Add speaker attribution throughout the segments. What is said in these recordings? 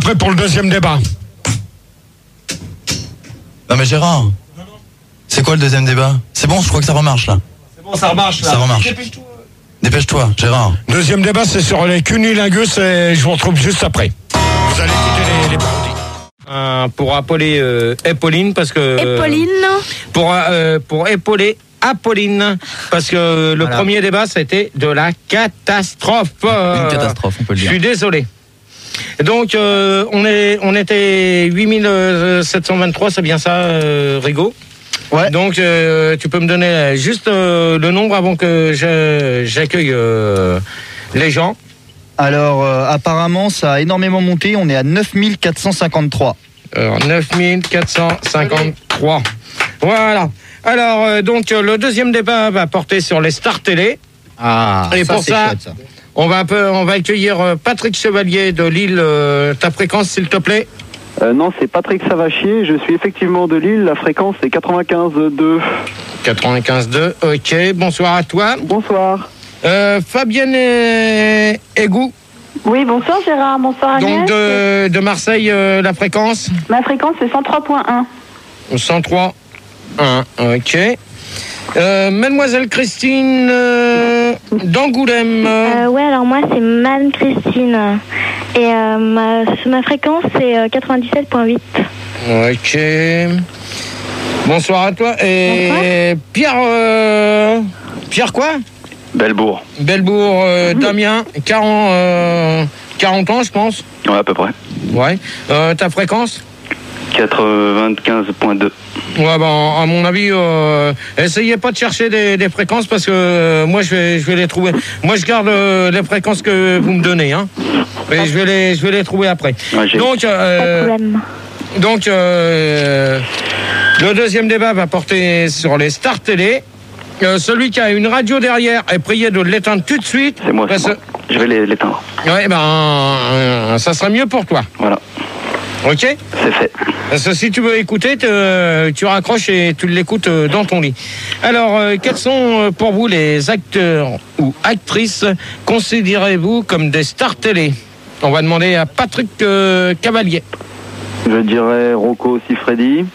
Speaker 1: prêt pour le deuxième débat?
Speaker 2: Non mais Gérard, c'est quoi le deuxième débat? C'est bon, je crois que ça remarche là.
Speaker 1: C'est bon, ça remarche là.
Speaker 2: Ça remarche. Dépêche-toi, Gérard.
Speaker 1: Deuxième débat, c'est sur les cunnilingus et je vous retrouve juste après. Vous allez écouter les parodies.
Speaker 3: Pour appeler Épauline, parce que...
Speaker 4: Épauline.
Speaker 3: Pour épauler Apolline, parce que le premier débat, c'était de la catastrophe.
Speaker 2: Une catastrophe, on peut le dire.
Speaker 3: Je suis désolé. Donc, on était 8723, c'est bien ça, Rigaud?
Speaker 5: Ouais.
Speaker 3: Donc, tu peux me donner juste le nombre avant que j'accueille les gens.
Speaker 5: Alors, apparemment, ça a énormément monté. On est à 9453.
Speaker 3: Alors, 9453. Voilà. Alors, donc, le deuxième débat va porter sur les stars télé.
Speaker 5: Ah,
Speaker 3: et pour ça,
Speaker 5: chouette, ça.
Speaker 3: on va accueillir Patrick Chevalier de Lille. Ta fréquence, s'il te plaît.
Speaker 6: Non, c'est Patrick Savachier. Je suis effectivement de Lille. La fréquence est 95.2.
Speaker 3: 95.2. Ok. Bonsoir à toi.
Speaker 6: Bonsoir.
Speaker 3: Fabienne Égou.
Speaker 7: Oui, bonsoir Gérard, bonsoir Agnès.
Speaker 3: Donc de Marseille, la fréquence.
Speaker 7: Ma fréquence c'est 103.1.
Speaker 3: 103.1. Ok. Mademoiselle Christine d'Angoulême.
Speaker 4: Ouais, alors moi c'est Madame Christine. Et ma fréquence c'est 97.8.
Speaker 3: Ok. Bonsoir à toi. Et Pierre. Pierre quoi?
Speaker 8: Belbourg.
Speaker 3: Belbourg, Damien, 40 ans, je pense.
Speaker 8: Ouais, à peu près.
Speaker 3: Ouais. Ta fréquence?
Speaker 8: 95.2.
Speaker 3: Ouais, ben, à mon avis, essayez pas de chercher des fréquences parce que moi, je vais les trouver. Moi, je garde les fréquences que vous me donnez, hein. Et je vais les trouver après.
Speaker 8: Ouais,
Speaker 3: Donc,
Speaker 4: Pas de problème.
Speaker 3: donc le deuxième débat va porter sur les stars télé. Celui qui a une radio derrière est prié de l'éteindre tout de suite.
Speaker 8: C'est moi,
Speaker 3: parce
Speaker 8: c'est moi. Je vais l'éteindre.
Speaker 3: Ouais, ben, ça sera mieux pour toi.
Speaker 8: Voilà.
Speaker 3: Ok?
Speaker 8: C'est fait.
Speaker 3: Parce que si tu veux écouter, tu raccroches et tu l'écoutes dans ton lit. Alors, quels sont pour vous les acteurs ou actrices considérez-vous comme des stars télé? On va demander à Patrick Cavalier.
Speaker 6: Je dirais Rocco Siffredi.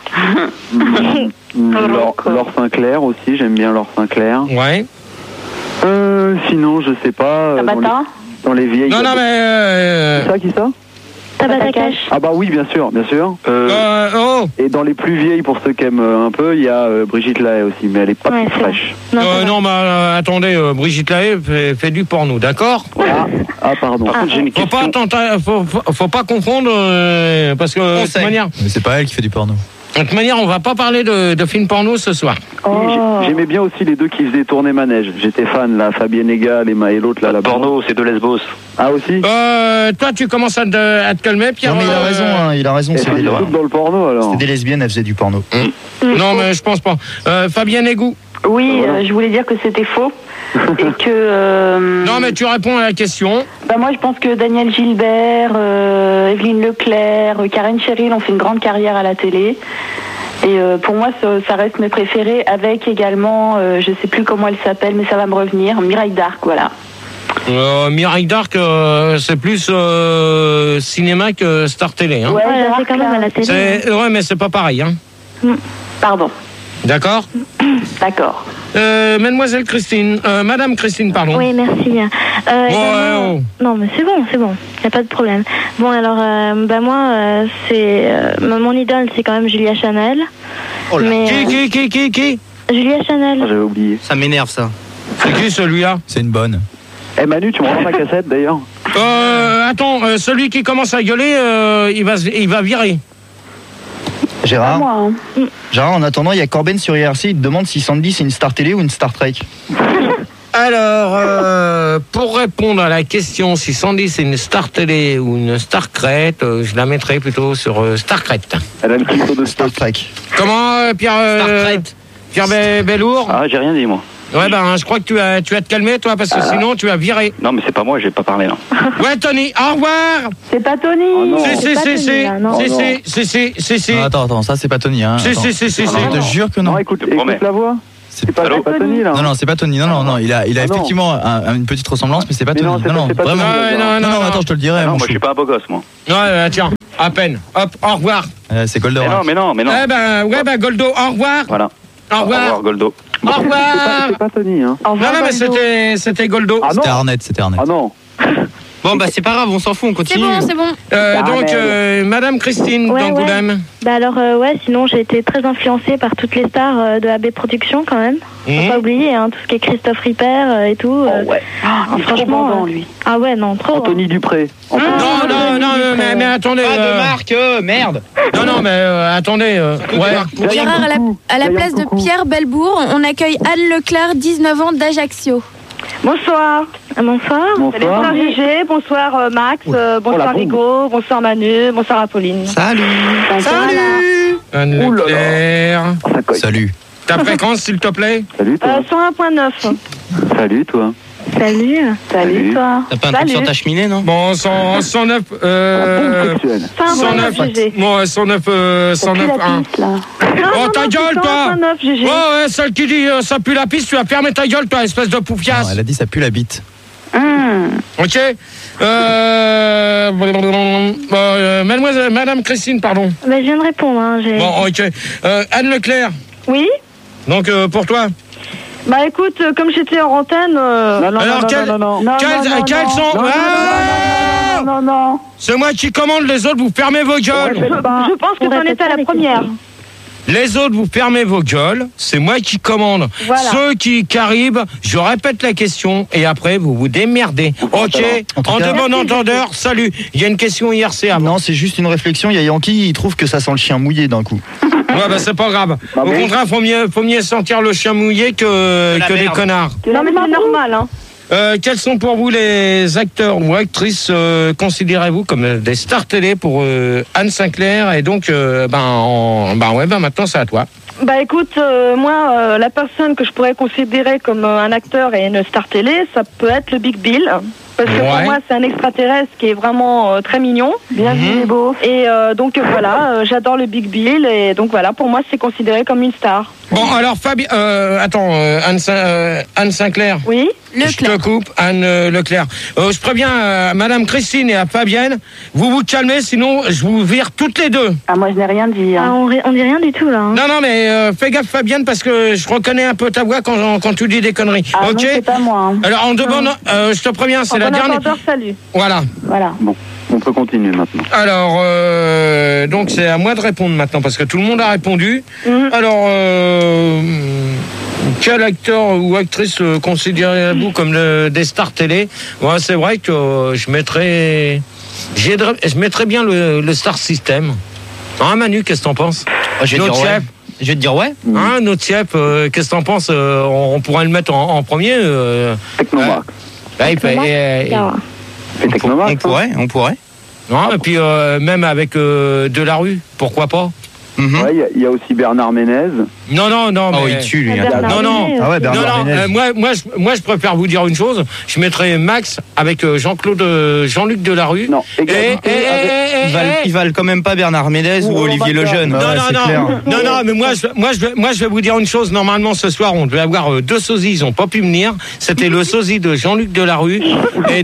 Speaker 6: Laure Sinclair aussi, j'aime bien Laure Sinclair.
Speaker 3: Ouais.
Speaker 6: Sinon, je sais pas.
Speaker 7: Tabata.
Speaker 6: Dans les vieilles.
Speaker 3: Non, mais...
Speaker 6: Qui ça?
Speaker 4: Tabata Cash.
Speaker 6: Ah bah oui, bien sûr, bien sûr.
Speaker 3: oh.
Speaker 6: Et dans les plus vieilles, pour ceux qui aiment un peu, il y a Brigitte Lahaie aussi, mais elle est pas
Speaker 4: Ouais,
Speaker 6: plus
Speaker 4: c'est
Speaker 6: fraîche.
Speaker 4: Non, ça va.
Speaker 3: Non, mais attendez, Brigitte Lahaie fait du porno, d'accord?
Speaker 6: Ah pardon.
Speaker 8: Par contre, j'ai une question.
Speaker 3: Faut pas confondre, parce que de toute manière...
Speaker 2: Mais c'est pas elle qui fait du porno.
Speaker 3: De toute manière, on va pas parler de films porno ce soir.
Speaker 6: J'aimais bien aussi les deux qui faisaient tourner manège. J'étais fan, là, Fabienne Egal et l'autre, là, la
Speaker 8: Porno, c'est de Lesbos.
Speaker 6: Ah aussi.
Speaker 3: Toi, tu commences à te calmer, Pierre.
Speaker 5: Non, mais il a raison, hein, il a raison.
Speaker 6: Et
Speaker 5: C'est
Speaker 6: c'est
Speaker 5: des,
Speaker 6: tout dans le porno, alors.
Speaker 5: c'était des lesbiennes, elles faisaient du porno.
Speaker 3: Non, mais je pense pas. Fabienne Égou.
Speaker 7: Oui, je voulais dire que c'était faux. Et que...
Speaker 3: Non, mais tu réponds à la question.
Speaker 7: Bah moi je pense que Daniel Gilbert, Evelyne Leclerc, Karen Cheryl ont fait une grande carrière à la télé. Et pour moi ça reste mes préférés, avec également, je sais plus comment elle s'appelle, mais ça va me revenir, Mireille Darc, voilà.
Speaker 3: Mireille Darc, c'est plus cinéma que star télé. Hein.
Speaker 7: Ouais,
Speaker 4: Ouais,
Speaker 7: Gérard
Speaker 4: c'est quand même à la télé.
Speaker 3: Ouais, mais c'est pas pareil. Hein.
Speaker 7: Pardon,
Speaker 3: D'accord.
Speaker 7: d'accord.
Speaker 3: Mademoiselle Christine, Madame Christine, pardon.
Speaker 4: Oui, merci.
Speaker 3: Oh.
Speaker 4: Non, mais c'est bon, il n'y a pas de problème. Bon, alors, moi, c'est mon idole, c'est quand même Julia Chanel.
Speaker 5: Oh là.
Speaker 4: Mais,
Speaker 3: Qui
Speaker 4: Julia Chanel.
Speaker 6: Ah, j'avais oublié.
Speaker 5: Ça m'énerve, ça.
Speaker 3: C'est qui celui-là?
Speaker 2: C'est une bonne.
Speaker 6: Eh Manu, tu me rends ma cassette, d'ailleurs?
Speaker 3: Attends, celui qui commence à gueuler, il va virer.
Speaker 5: Gérard,
Speaker 7: Moi, hein.
Speaker 5: Gérard, en attendant, il y a Corben sur IRC, il te demande si Sandy c'est une star télé ou une Star Trek.
Speaker 3: Alors, pour répondre à la question si Sandy c'est une star télé ou une star crête, je la mettrais plutôt sur star crête.
Speaker 6: Elle a le clito de
Speaker 5: Star Trek.
Speaker 3: Comment, Pierre Pierre Bellour?
Speaker 8: Ah, j'ai rien dit, moi.
Speaker 3: Ouais, ben, je crois que tu vas te calmer, toi, parce que sinon, tu vas virer.
Speaker 8: Non, mais c'est pas moi, j'ai pas parlé, là.
Speaker 3: Ouais, Tony, au revoir!
Speaker 7: C'est pas Tony.
Speaker 6: Oh non.
Speaker 4: C'est pas Tony, là, non.
Speaker 3: Si.
Speaker 2: Non, attends, ça c'est pas Tony. Hein.
Speaker 3: Si.
Speaker 2: Je te jure que non.
Speaker 6: Non, écoute
Speaker 8: promets.
Speaker 6: la voix. C'est pas Tony, là.
Speaker 2: Non, c'est pas Tony. Non, il a
Speaker 6: non.
Speaker 2: effectivement une petite ressemblance, mais c'est pas
Speaker 6: Mais
Speaker 2: Tony.
Speaker 6: non, c'est pas
Speaker 2: vraiment.
Speaker 6: Tony.
Speaker 3: Non,
Speaker 2: Non, attends, je te le dirai.
Speaker 8: Ah non,
Speaker 2: mon
Speaker 8: moi, je
Speaker 2: chou.
Speaker 8: suis pas un beau gosse, moi.
Speaker 3: Ouais, tiens. À peine. Hop, au revoir.
Speaker 2: C'est Goldo.
Speaker 8: Mais non.
Speaker 3: Eh ben, ouais, ben, Goldo, au revoir.
Speaker 8: Voilà.
Speaker 3: Au revoir.
Speaker 8: Goldo.
Speaker 3: Au revoir.
Speaker 6: C'est pas Tony, hein.
Speaker 7: Au revoir,
Speaker 3: Non, mais c'était Goldo.
Speaker 6: Ah non.
Speaker 2: C'était Arnett.
Speaker 6: Ah non.
Speaker 9: Bon, bah c'est pas grave, on s'en fout, on continue.
Speaker 10: C'est bon.
Speaker 3: Donc, Madame Christine
Speaker 4: Ouais,
Speaker 3: d'Angoulême.
Speaker 4: Bah alors, sinon j'ai été très influencée par toutes les stars de AB Productions quand même. Faut pas oublier, hein, tout ce qui est Christophe Ripper et tout.
Speaker 6: Ouais.
Speaker 7: Il est trop bandant, lui.
Speaker 4: Ah ouais, non, trop.
Speaker 6: Anthony Dupré.
Speaker 3: Non, mais attendez.
Speaker 9: Pas de marque, merde.
Speaker 3: Non, mais attendez. Ouais.
Speaker 10: Gérard, à la place de Pierre Belbourg, on accueille Anne Leclerc, 19 ans, d'Ajaccio.
Speaker 7: Bonsoir.
Speaker 4: Bonsoir.
Speaker 7: Bonsoir Gégé, bonsoir Max, bonsoir Rigaud, bonsoir Manu, bonsoir Apolline.
Speaker 9: Salut.
Speaker 3: Anne Leclerc.
Speaker 2: Salut.
Speaker 3: Ta fréquence, s'il te plaît.
Speaker 6: Salut toi.
Speaker 7: 101.9.
Speaker 6: Salut toi.
Speaker 7: Salut toi.
Speaker 9: T'as pas un truc sur ta cheminée, non?
Speaker 3: Bon, 109.
Speaker 6: Sexuel.
Speaker 3: 109. Bon, 109. 101. Oh, ta gueule, toi!
Speaker 7: 101.9 Gégé.
Speaker 3: Ouais, celle qui dit ça pue la piste, tu vas fermer ta gueule, toi, espèce de poufiasse.
Speaker 2: Non, elle a dit ça pue la bite.
Speaker 3: Ok. Madame Christine, pardon.
Speaker 4: Bah, je viens de répondre. Hein,
Speaker 3: Bon, ok. Anne Leclerc.
Speaker 7: Oui.
Speaker 3: Donc, pour toi.
Speaker 7: Bah écoute, comme j'étais en antenne.
Speaker 3: Alors, quelles sont.
Speaker 7: Non.
Speaker 3: C'est moi qui commande, les autres, vous fermez vos gueules.
Speaker 7: Je pense que t'en étais à la première.
Speaker 3: Les autres, vous fermez vos gueules, c'est moi qui commande.
Speaker 7: Voilà.
Speaker 3: Ceux qui arrivent, je répète la question et après, vous vous démerdez. Ok, en de bon entendeur, salut. Il y a une question IRC avant.
Speaker 5: Non, c'est juste une réflexion. Il y a Yankee, il trouve que ça sent le chien mouillé d'un coup.
Speaker 3: Ouais, bah c'est pas grave. Au contraire, faut mieux sentir le chien mouillé que des connards.
Speaker 7: Non mais c'est normal, hein.
Speaker 3: Quels sont pour vous les acteurs ou actrices considérez-vous comme des stars télé pour Anne Sinclair et donc maintenant c'est à toi.
Speaker 7: Bah écoute, moi la personne que je pourrais considérer comme un acteur et une star télé, ça peut être le Big Bill. Parce que pour moi, c'est un extraterrestre qui est vraiment très mignon. Bien vu, il est beau. Et donc voilà, j'adore le Big Bill. Et donc voilà, pour moi, c'est considéré comme une star.
Speaker 3: Bon, alors Anne Sinclair.
Speaker 7: Oui.
Speaker 3: Je te coupe, Anne Leclerc. Je préviens Madame Christine et à Fabienne, vous vous calmez, sinon je vous vire toutes les deux.
Speaker 7: Ah, moi, je n'ai rien dit.
Speaker 4: Ah, on dit rien du tout là. Hein.
Speaker 3: Non, mais fais gaffe Fabienne, parce que je reconnais un peu ta voix quand tu dis des conneries.
Speaker 7: Ah,
Speaker 3: ok.
Speaker 7: non, c'est pas moi. Hein.
Speaker 3: Alors, je te préviens, c'est la dernière.
Speaker 7: Salut.
Speaker 3: Voilà.
Speaker 6: Bon, on peut continuer maintenant.
Speaker 3: Alors, donc c'est à moi de répondre maintenant, parce que tout le monde a répondu. Alors, quel acteur ou actrice considérez-vous comme des stars télé? Ouais, c'est vrai que je mettrais bien le Star System. Hein, Manu, qu'est-ce que t'en penses?
Speaker 9: Je vais te dire ouais.
Speaker 3: Hein, notre chef, qu'est-ce que t'en penses? On pourrait le mettre en premier.
Speaker 6: Technomark.
Speaker 9: On pourrait.
Speaker 3: Non, et puis même avec Delarue, pourquoi pas?
Speaker 6: Ouais, il y a aussi Bernard Ménez.
Speaker 3: Non.
Speaker 9: Oh, il tue, lui.
Speaker 3: Non.
Speaker 5: Ah ouais, Bernard Ménez.
Speaker 3: Moi, je préfère vous dire une chose. Je mettrais Max avec Jean-Luc Delarue.
Speaker 6: Non,
Speaker 9: Ils valent quand même pas Bernard Ménez ou Olivier Lejeune.
Speaker 3: Non, mais moi, je vais vous dire une chose. Normalement, ce soir, on devait avoir deux sosies. Ils n'ont pas pu venir. C'était le sosie de Jean-Luc Delarue et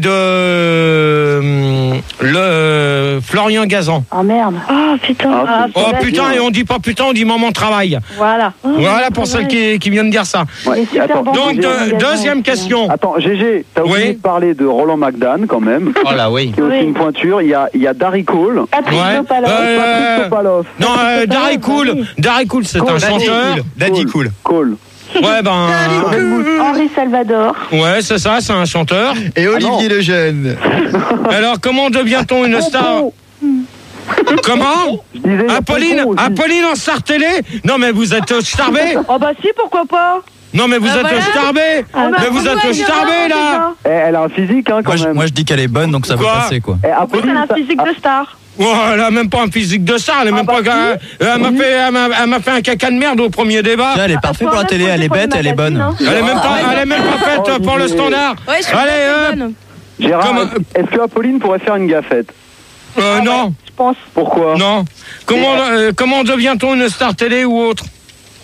Speaker 3: de Florian Gazan.
Speaker 7: Oh merde.
Speaker 4: Oh putain.
Speaker 3: Oh putain, et on dit pas putain, on dit maman travail.
Speaker 7: Voilà.
Speaker 3: Voilà pour celle qui vient de dire ça.
Speaker 6: Ouais. Attends,
Speaker 3: donc, deuxième question.
Speaker 6: Attends, Gégé, t'as oublié de parler de Roland McDan quand même.
Speaker 9: Oh là, oui.
Speaker 6: Qui est aussi une pointure. Il y a Darry Cole.
Speaker 7: Patrick
Speaker 6: Topalov.
Speaker 3: Non, Darry Cole, c'est un chanteur.
Speaker 9: Daddy Cool.
Speaker 6: Cole.
Speaker 3: Ouais,
Speaker 7: Henri Salvador.
Speaker 3: Ouais, c'est ça, c'est un chanteur.
Speaker 5: Et Olivier Lejeune.
Speaker 3: Alors, comment devient-on une star? Comment? Apolline en star télé? Non, mais vous êtes starbé.
Speaker 7: Oh bah si, pourquoi pas?
Speaker 3: Non, mais vous êtes starbé. Mais vous êtes starbé, là.
Speaker 6: Elle a un physique, hein, quand même.
Speaker 2: Moi, je dis qu'elle est bonne, donc ça peut passer, quoi.
Speaker 7: Elle a un physique de star.
Speaker 3: Oh, elle a même pas un physique de star, elle est même pas. Elle m'a fait un caca de merde au premier débat.
Speaker 2: Elle est parfaite pour la télé, elle est bête, elle est bonne.
Speaker 3: Elle est même pas faite pour le standard.
Speaker 10: Ouais, je suis
Speaker 3: allez,
Speaker 6: Gérard, est-ce que Apolline pourrait faire une gaffette?
Speaker 3: Non.
Speaker 7: Je pense.
Speaker 6: Pourquoi?
Speaker 3: Non. Comment devient-on une star télé ou autre?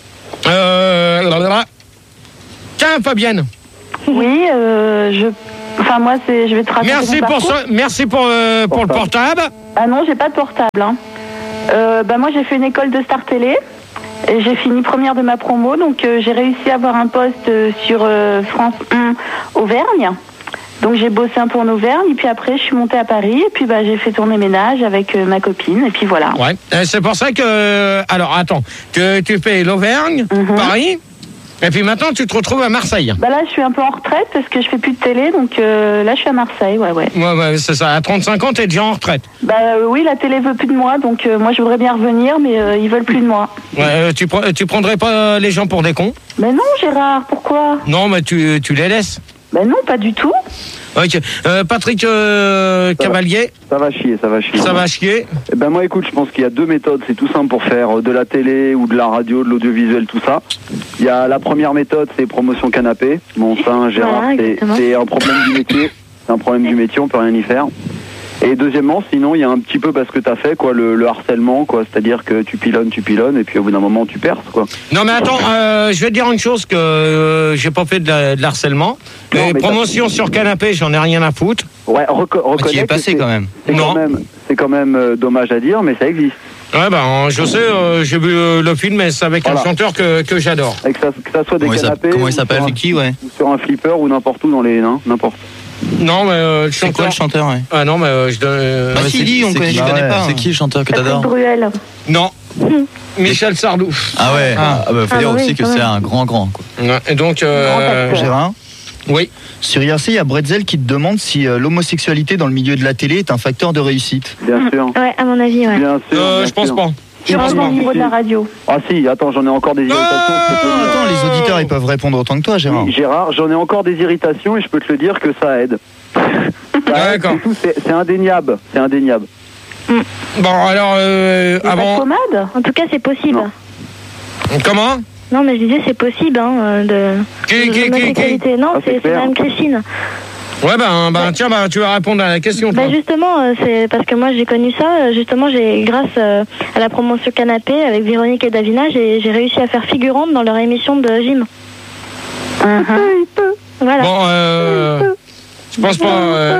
Speaker 3: Tiens, Fabienne.
Speaker 7: Oui, Enfin, moi, je vais te raconter
Speaker 3: Merci
Speaker 7: mon
Speaker 3: pour
Speaker 7: parcours.
Speaker 3: merci pour le portable.
Speaker 7: Ah non, j'ai pas de portable. Hein. Moi, j'ai fait une école de Star Télé. Et j'ai fini première de ma promo, donc j'ai réussi à avoir un poste sur France 1 Auvergne. Donc j'ai bossé un peu en Auvergne, et puis après je suis montée à Paris, et puis j'ai fait tourner ménage avec ma copine, et puis voilà.
Speaker 3: Ouais, c'est pour ça que... Alors, attends, tu fais l'Auvergne, Paris, et puis maintenant tu te retrouves à Marseille.
Speaker 7: Là, je suis un peu en retraite, parce que je fais plus de télé, donc là, je suis à Marseille, ouais.
Speaker 3: Ouais, c'est ça. À 35 ans, t'es déjà en retraite.
Speaker 7: Oui, la télé veut plus de moi, donc moi, je voudrais bien revenir, mais ils veulent plus de moi.
Speaker 3: Ouais, tu prendrais pas les gens pour des cons?
Speaker 7: Mais non, Gérard, pourquoi?
Speaker 3: Non, mais tu les laisses.
Speaker 7: Non, pas du tout.
Speaker 3: Ok. Patrick Cavalier.
Speaker 6: Ça va chier.
Speaker 3: Ça va chier.
Speaker 6: Moi, écoute, je pense qu'il y a deux méthodes. C'est tout simple pour faire de la télé ou de la radio, de l'audiovisuel, tout ça. Il y a la première méthode, c'est promotion canapé. Bon, ça, Gérard, c'est un problème du métier. C'est un problème du métier, on peut rien y faire. Et deuxièmement, sinon, il y a un petit peu ce que tu as fait, quoi, le harcèlement, quoi. C'est-à-dire que tu pilonnes, et puis au bout d'un moment, tu perces, quoi.
Speaker 3: Non, mais attends, je vais te dire une chose que j'ai pas fait de harcèlement. Promotion sur canapé, j'en ai rien à foutre.
Speaker 6: Ouais, reconnais.
Speaker 9: Tu y es passé quand même.
Speaker 6: C'est quand même dommage à dire, mais ça existe.
Speaker 3: Ouais, je sais, j'ai vu le film, mais c'est avec un chanteur que j'adore.
Speaker 6: Et que ça soit des canapés.
Speaker 9: Comment il s'appelle?
Speaker 6: Ou sur un flipper ou n'importe où dans les. N'importe.
Speaker 3: Non, mais le chanteur.
Speaker 9: C'est quoi le chanteur, ouais?
Speaker 3: Ah non, mais je donne.
Speaker 9: Si, dis, je connais pas.
Speaker 2: C'est qui le chanteur que t'adores?
Speaker 7: Bruel.
Speaker 3: Non. Michel Sardou.
Speaker 2: Ah ouais. Faut dire aussi que c'est un grand, quoi.
Speaker 3: Ouais, et donc.
Speaker 5: Gérard?
Speaker 3: Oui.
Speaker 5: Sur IRC, il y a Bretzel qui te demande si l'homosexualité dans le milieu de la télé est un facteur de réussite.
Speaker 6: Bien sûr.
Speaker 4: Ouais, à mon avis, ouais.
Speaker 6: Bien sûr.
Speaker 3: Je pense pas.
Speaker 7: Je pense au niveau de la radio.
Speaker 6: Ah si, attends, j'en ai encore des irritations.
Speaker 5: Attends, les auditeurs, ils peuvent répondre autant que toi, Gérard.
Speaker 6: Oui, Gérard, j'en ai encore des irritations et je peux te le dire que ça aide.
Speaker 3: D'accord.
Speaker 6: C'est indéniable. C'est indéniable.
Speaker 3: Bon, alors, avant.
Speaker 7: Pas de pommade ?
Speaker 4: En tout cas, c'est possible.
Speaker 6: Non.
Speaker 3: Comment?
Speaker 4: Non, mais je disais, c'est possible, de l'homosexualité. Non, c'est Madame Christine.
Speaker 3: Ouais, tiens, tu vas répondre à la question.
Speaker 4: Justement, c'est parce que moi j'ai connu ça. Justement, grâce à la promotion canapé avec Véronique et Davina, j'ai réussi à faire figurante dans leur émission de gym. Voilà.
Speaker 3: Bon, je pense pas.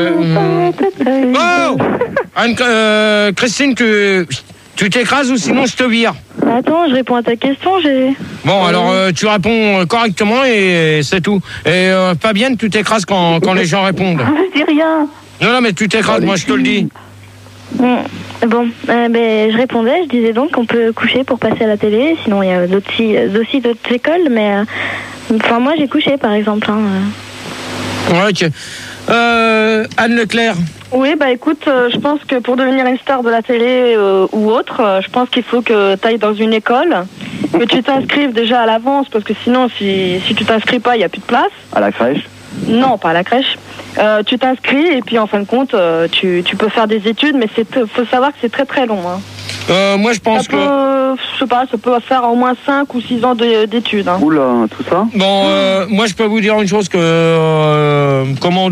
Speaker 3: Anne, Christine, tu t'écrases ou sinon je te vire?
Speaker 4: Attends, je réponds à ta question.
Speaker 3: Bon, alors tu réponds correctement et c'est tout. Et Fabienne, tu t'écrases quand les gens répondent.
Speaker 7: Je dis rien.
Speaker 3: Non, mais tu t'écrases, moi je te le dis.
Speaker 4: Bon, je répondais, je disais donc qu'on peut coucher pour passer à la télé. Sinon, il y a aussi d'autres écoles, mais moi j'ai couché par exemple.
Speaker 3: Ouais, ok. Anne Leclerc.
Speaker 11: Oui, écoute, je pense que pour devenir une star de la télé ou autre, je pense qu'il faut que tu ailles dans une école, que tu t'inscrives déjà à l'avance, parce que sinon, si tu t'inscris pas, il n'y a plus de place.
Speaker 6: À la crèche?
Speaker 11: Non, pas à la crèche. Tu t'inscris et puis en fin de compte, tu peux faire des études, mais faut savoir que c'est très très long. Hein.
Speaker 3: Moi, je pense que...
Speaker 11: Je sais pas, ça peut faire au moins 5 ou 6 ans d'études. Hein.
Speaker 6: Oula, tout ça?
Speaker 3: Bon, moi, je peux vous dire une chose que... comment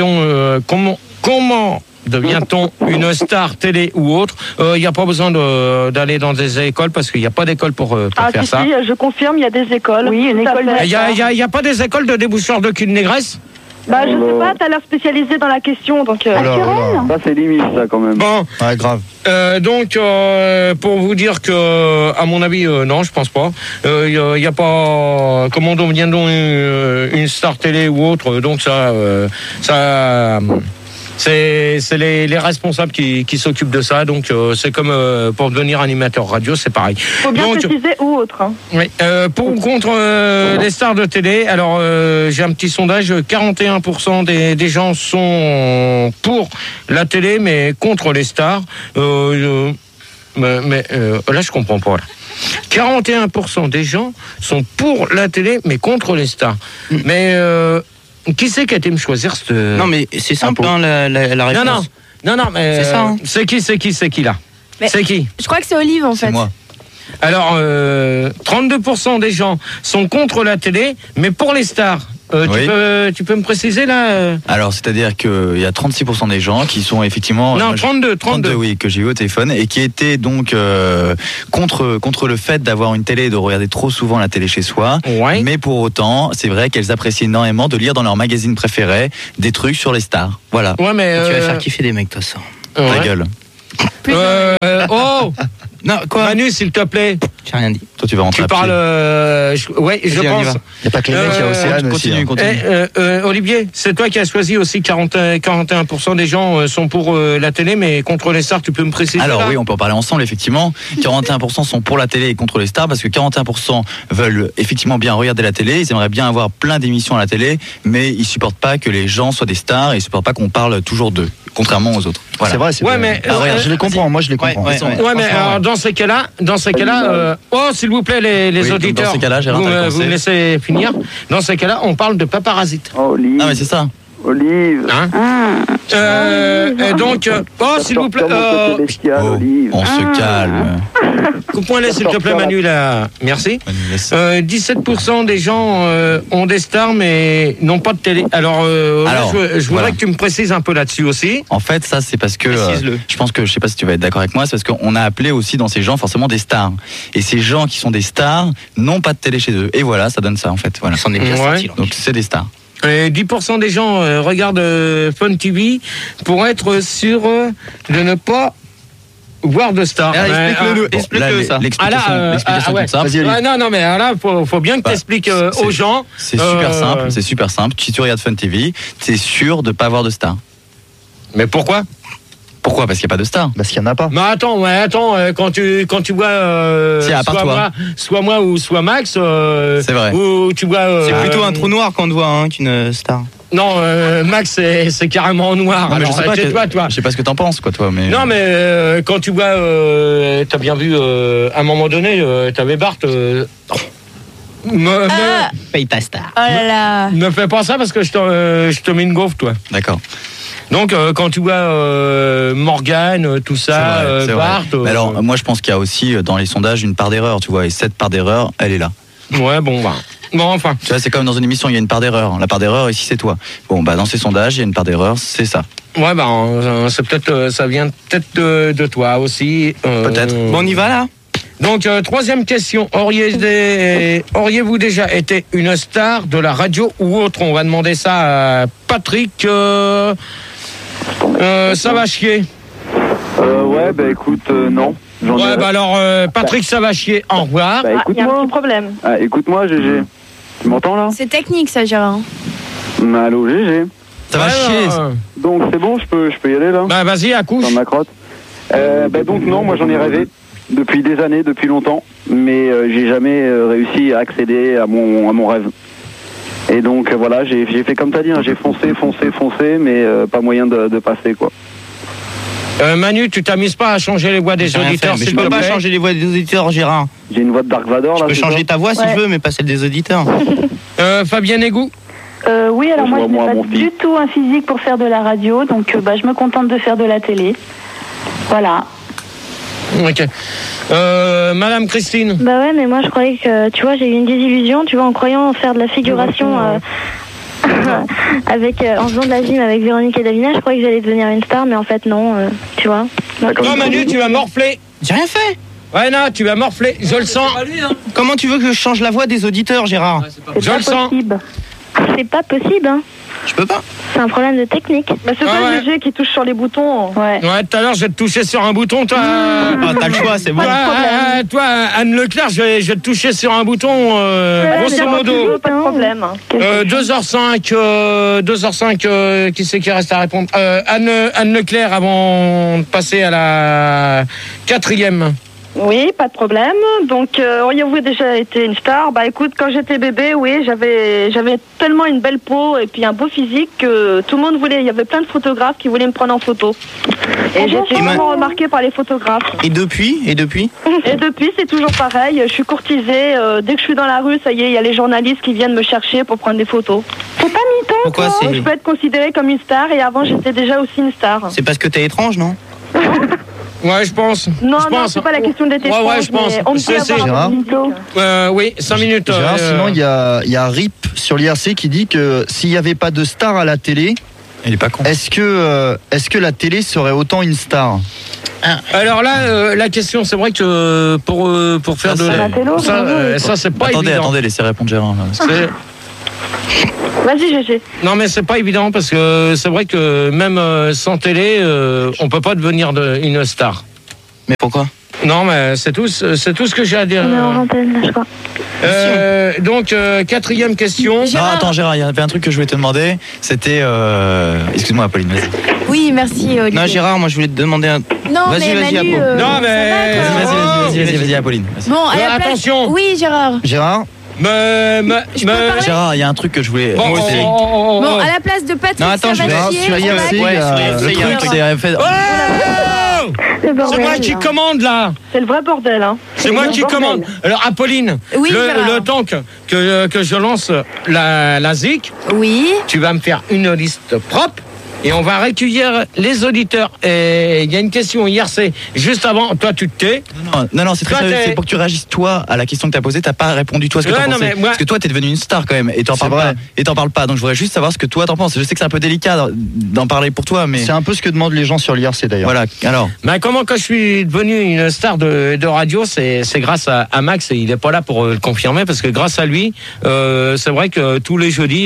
Speaker 3: devient-on une star télé ou autre? Il n'y a pas besoin d'aller dans des écoles parce qu'il n'y a pas d'école pour faire ça.
Speaker 11: Si, je confirme, il y a des écoles.
Speaker 7: Oui, une école.
Speaker 3: Il n'y a pas des écoles de déboucheurs de cul de négresse?
Speaker 11: Je sais pas, t'as l'air spécialisé dans la question, donc...
Speaker 6: Ça, c'est limite, ça, quand même.
Speaker 3: Bon.
Speaker 5: Ouais, grave.
Speaker 3: Donc, pour vous dire que, à mon avis, non, je pense pas. Il n'y a pas... Comment deviendons une star télé ou autre? Donc, c'est les responsables qui s'occupent de ça. Donc, c'est comme pour devenir animateur radio, c'est pareil.
Speaker 11: Faut bien préciser ou autre. Hein.
Speaker 3: Oui. Pour ou contre les stars de télé, alors j'ai un petit sondage. 41% des gens sont pour la télé, mais contre les stars. Mais là, je comprends pas. Là. 41% des gens sont pour la télé, mais contre les stars. Mais... qui c'est qui a été me choisir cette...
Speaker 9: Non, mais c'est simple, la réponse.
Speaker 3: Non, mais...
Speaker 9: C'est ça, hein.
Speaker 3: C'est qui, là?
Speaker 10: Mais
Speaker 3: c'est qui?
Speaker 10: Je crois que c'est Olive, en fait.
Speaker 2: C'est moi.
Speaker 3: Alors, 32% des gens sont contre la télé, mais pour les stars. Tu peux me préciser là
Speaker 2: Alors, c'est-à-dire qu'il y a 36% des gens qui sont effectivement...
Speaker 3: Non, 32.
Speaker 2: Oui, que j'ai eu au téléphone et qui étaient donc contre le fait d'avoir une télé et de regarder trop souvent la télé chez soi.
Speaker 3: Ouais.
Speaker 2: Mais pour autant, c'est vrai qu'elles apprécient énormément de lire dans leur magazine préféré des trucs sur les stars. Voilà.
Speaker 3: Ouais, mais...
Speaker 9: Tu vas faire kiffer des mecs, toi, ça.
Speaker 2: Ta gueule.
Speaker 3: Oh
Speaker 9: Non, quoi
Speaker 3: Manu, s'il te plaît.
Speaker 9: J'ai rien dit.
Speaker 2: Toi, tu vas rentrer
Speaker 3: Tu parles... ouais, je
Speaker 9: Vas-y, on y
Speaker 3: pense.
Speaker 9: va.
Speaker 2: Il n'y a pas que les mecs, il y a Océane aussi. Continue.
Speaker 3: Olivier, c'est toi qui as choisi aussi 41% des gens sont pour la télé, mais contre les stars, tu peux me préciser?
Speaker 2: Alors
Speaker 3: là
Speaker 2: oui, on peut en parler ensemble, effectivement. 41% sont pour la télé et contre les stars, parce que 41% veulent effectivement bien regarder la télé, ils aimeraient bien avoir plein d'émissions à la télé, mais ils supportent pas que les gens soient des stars, et ils supportent pas qu'on parle toujours d'eux, contrairement aux autres. Voilà.
Speaker 5: C'est vrai, c'est
Speaker 3: Ouais,
Speaker 5: vrai.
Speaker 3: mais,
Speaker 5: Regarde, je les comprends, moi je les comprends.
Speaker 3: Ouais, mais alors, dans ces cas-là, oh, s'il vous plaît, les
Speaker 2: Oui, donc
Speaker 3: auditeurs,
Speaker 2: dans ces cas-là, Gérard, t'as
Speaker 3: vous me laissez finir. Dans ces cas-là, on parle de paparasites.
Speaker 6: Olive.
Speaker 2: Ah mais c'est ça.
Speaker 6: Olive.
Speaker 3: Hein et donc, oh, s'il vous plaît,
Speaker 2: On se calme.
Speaker 3: coupe-moi s'il te plaît, Manu, là. Merci. 17% des gens ont des stars, mais n'ont pas de télé. Alors, je voudrais que tu me précises un peu là-dessus aussi.
Speaker 2: En fait, ça, c'est parce que je pense que, je sais pas si tu vas être d'accord avec moi, c'est parce qu'on a appelé aussi dans ces gens forcément des stars. Et ces gens qui sont des stars n'ont pas de télé chez eux. Et voilà, ça donne ça en fait. Voilà.
Speaker 9: C'en est bien sorti.
Speaker 2: Donc c'est des stars.
Speaker 3: Et 10% des gens regardent Fun TV pour être sûr de ne pas voir de stars.
Speaker 2: Explique-le ça. L'explication
Speaker 3: ouais.
Speaker 2: de ça.
Speaker 3: Non, mais là, faut bien que tu expliques aux gens.
Speaker 2: C'est super simple. Si tu regardes Fun TV, t'es sûr de pas voir de stars.
Speaker 3: Mais pourquoi?
Speaker 2: Pourquoi? Parce qu'il n'y a pas de stars.
Speaker 5: Parce qu'il n'y en a pas.
Speaker 3: Mais attends, quand tu vois soit moi ou soit Max,
Speaker 2: c'est vrai.
Speaker 3: Ou tu vois.
Speaker 9: C'est plutôt un trou noir qu'on te voit qu'une star.
Speaker 3: Non, Max, c'est carrément noir.
Speaker 2: Non, mais
Speaker 3: alors,
Speaker 2: je sais pas ce que t'en penses, quoi, toi. Mais...
Speaker 3: Non, mais quand tu vois, t'as bien vu, à un moment donné, t'avais Bart.
Speaker 9: Paye ta star.
Speaker 10: Oh là là.
Speaker 3: Ne fais pas ça parce que je te mets une gaufre, toi.
Speaker 2: D'accord.
Speaker 3: Donc, quand tu vois Morgane, tout ça,
Speaker 2: c'est
Speaker 3: Bart...
Speaker 2: Mais alors, moi, je pense qu'il y a aussi, dans les sondages, une part d'erreur, tu vois. Et cette part d'erreur, elle est là. Ouais, bon, enfin. Tu vois, c'est comme dans une émission, il y a une part d'erreur. La part d'erreur, ici, c'est toi. Bon, dans ces sondages, il y a une part d'erreur, c'est ça. Ouais, c'est peut-être, ça vient peut-être de toi aussi.
Speaker 9: Peut-être. Bon, on y va, là?
Speaker 3: Donc, troisième question. Auriez-vous déjà été une star de la radio ou autre? On va demander ça à Patrick. Ça va chier.
Speaker 6: Ouais, écoute, non.
Speaker 3: Alors, Patrick, ça va chier. Au revoir.
Speaker 11: Il y a un petit problème.
Speaker 6: Écoute-moi, GG. Tu m'entends là?
Speaker 10: C'est technique, ça, Gérard.
Speaker 6: Allô, GG.
Speaker 2: Ça va chier.
Speaker 6: Donc, c'est bon, je peux y aller là?
Speaker 3: Vas-y, accouche.
Speaker 6: Dans ma crotte. Donc, non, moi j'en ai rêvé. Depuis des années, depuis longtemps, mais j'ai jamais réussi à accéder à mon rêve. Et donc voilà, j'ai fait comme t'as dit, j'ai foncé, mais pas moyen de passer quoi.
Speaker 3: Manu, tu t'amuses pas à changer les voix des auditeurs?
Speaker 9: Je peux pas changer les voix des auditeurs, Gérard.
Speaker 6: J'ai une voix de Dark Vador là.
Speaker 9: Je peux changer ta voix si je veux, mais pas celle des auditeurs.
Speaker 3: Fabienne Égou?
Speaker 7: Oui, alors moi je n'ai pas du tout un physique pour faire de la radio, donc je me contente de faire de la télé. Voilà.
Speaker 3: Ok. Madame Christine?
Speaker 4: Bah ouais, mais moi je croyais que, tu vois, j'ai eu une désillusion, tu vois, en croyant faire de la figuration en faisant de la gym avec Véronique et Davina, je croyais que j'allais devenir une star, mais en fait non, tu vois.
Speaker 3: Non, Manu, tu vas morfler.
Speaker 9: J'ai rien fait.
Speaker 3: Ouais, non, tu vas morfler, je le sens.
Speaker 9: Comment tu veux que je change la voix des auditeurs, Gérard?
Speaker 4: Je le sens. C'est pas possible, hein.
Speaker 9: Je peux pas.
Speaker 4: C'est un problème de technique.
Speaker 11: C'est pas le GG qui touche sur les boutons.
Speaker 4: Ouais,
Speaker 3: tout à l'heure, je vais te toucher sur un bouton, toi.
Speaker 9: T'as le choix, c'est bon.
Speaker 3: Toi, Anne Leclerc, je vais te toucher sur un bouton, grosso modo.
Speaker 11: Pas de problème.
Speaker 3: 2h05, qui c'est qui reste à répondre? Anne Leclerc, avant de passer à la 4e.
Speaker 11: Oui, pas de problème. Donc, auriez-vous déjà été une star? Écoute, quand j'étais bébé, oui, j'avais tellement une belle peau et puis un beau physique que tout le monde voulait. Il y avait plein de photographes qui voulaient me prendre en photo. Et j'étais vraiment remarquée par les photographes.
Speaker 9: Et depuis,
Speaker 11: c'est toujours pareil. Je suis courtisée. Dès que je suis dans la rue, ça y est, il y a les journalistes qui viennent me chercher pour prendre des photos.
Speaker 7: C'est pas mytho.
Speaker 9: Pourquoi
Speaker 11: Je peux être considérée comme une star et avant, j'étais déjà aussi une star.
Speaker 9: C'est parce que t'es étrange, non?
Speaker 3: Ouais, je pense.
Speaker 11: Non, c'est pas la question de l'été.
Speaker 3: Ouais, je pense.
Speaker 11: On peut avoir un mytho.
Speaker 3: Oui, 5 minutes.
Speaker 5: Gérard, sinon, il y a RIP sur l'IRC qui dit que s'il n'y avait pas de star à la télé,
Speaker 2: il est pas con.
Speaker 5: Est-ce que la télé serait autant une star?
Speaker 3: Alors là, la question, c'est vrai que pour faire ça, c'est pas évident.
Speaker 2: Attendez, laissez répondre Gérard.
Speaker 11: Vas-y, GG.
Speaker 3: Non, mais c'est pas évident parce que c'est vrai que même sans télé, on peut pas devenir une star.
Speaker 2: Mais pourquoi?
Speaker 3: Non, mais c'est tout ce que j'ai à dire.
Speaker 11: On est en antenne, là, je crois.
Speaker 3: Donc, quatrième question.
Speaker 2: Non, attends, Gérard, il y avait un truc que je voulais te demander. C'était. Excuse-moi, Pauline, vas-y.
Speaker 10: Oui, merci, Olivier.
Speaker 9: Non, Gérard, moi je voulais te demander un.
Speaker 10: Non,
Speaker 9: vas-y,
Speaker 10: Manu,
Speaker 9: Apo.
Speaker 3: Non, mais.
Speaker 2: Vas-y, Apolline.
Speaker 10: Bon, à la place...
Speaker 3: attention.
Speaker 10: Oui, Gérard.
Speaker 2: Gérard, il y a un truc que je voulais.
Speaker 10: Bon, à la place de Patrick.
Speaker 5: Non, attends, je vais sur IRC.
Speaker 2: Le truc, c'est fait.
Speaker 3: C'est moi qui commande là.
Speaker 11: C'est le vrai bordel, hein.
Speaker 3: C'est moi qui commande. Alors, Apolline,
Speaker 10: oui,
Speaker 3: le temps que je lance la ZIC,
Speaker 10: oui,
Speaker 3: tu vas me faire une liste propre. Et on va recueillir les auditeurs. Et il y a une question hier, c'est juste avant. Toi, tu te tais.
Speaker 2: Non, c'est très sérieux. C'est pour que tu réagisses, toi, à la question que tu as posée. Tu n'as pas répondu, toi, ce que tu as pensé. Parce que toi, tu es devenu une star quand même. Et tu n'en parles pas. Donc, je voudrais juste savoir ce que toi, t'en penses. Je sais que c'est un peu délicat d'en parler pour toi. Mais
Speaker 5: c'est un peu ce que demandent les gens sur l'IRC d'ailleurs.
Speaker 2: Voilà, alors.
Speaker 3: Mais comment, quand je suis devenu une star de radio, c'est grâce à Max. Et il n'est pas là pour le confirmer. Parce que grâce à lui, c'est vrai que tous les jeudis,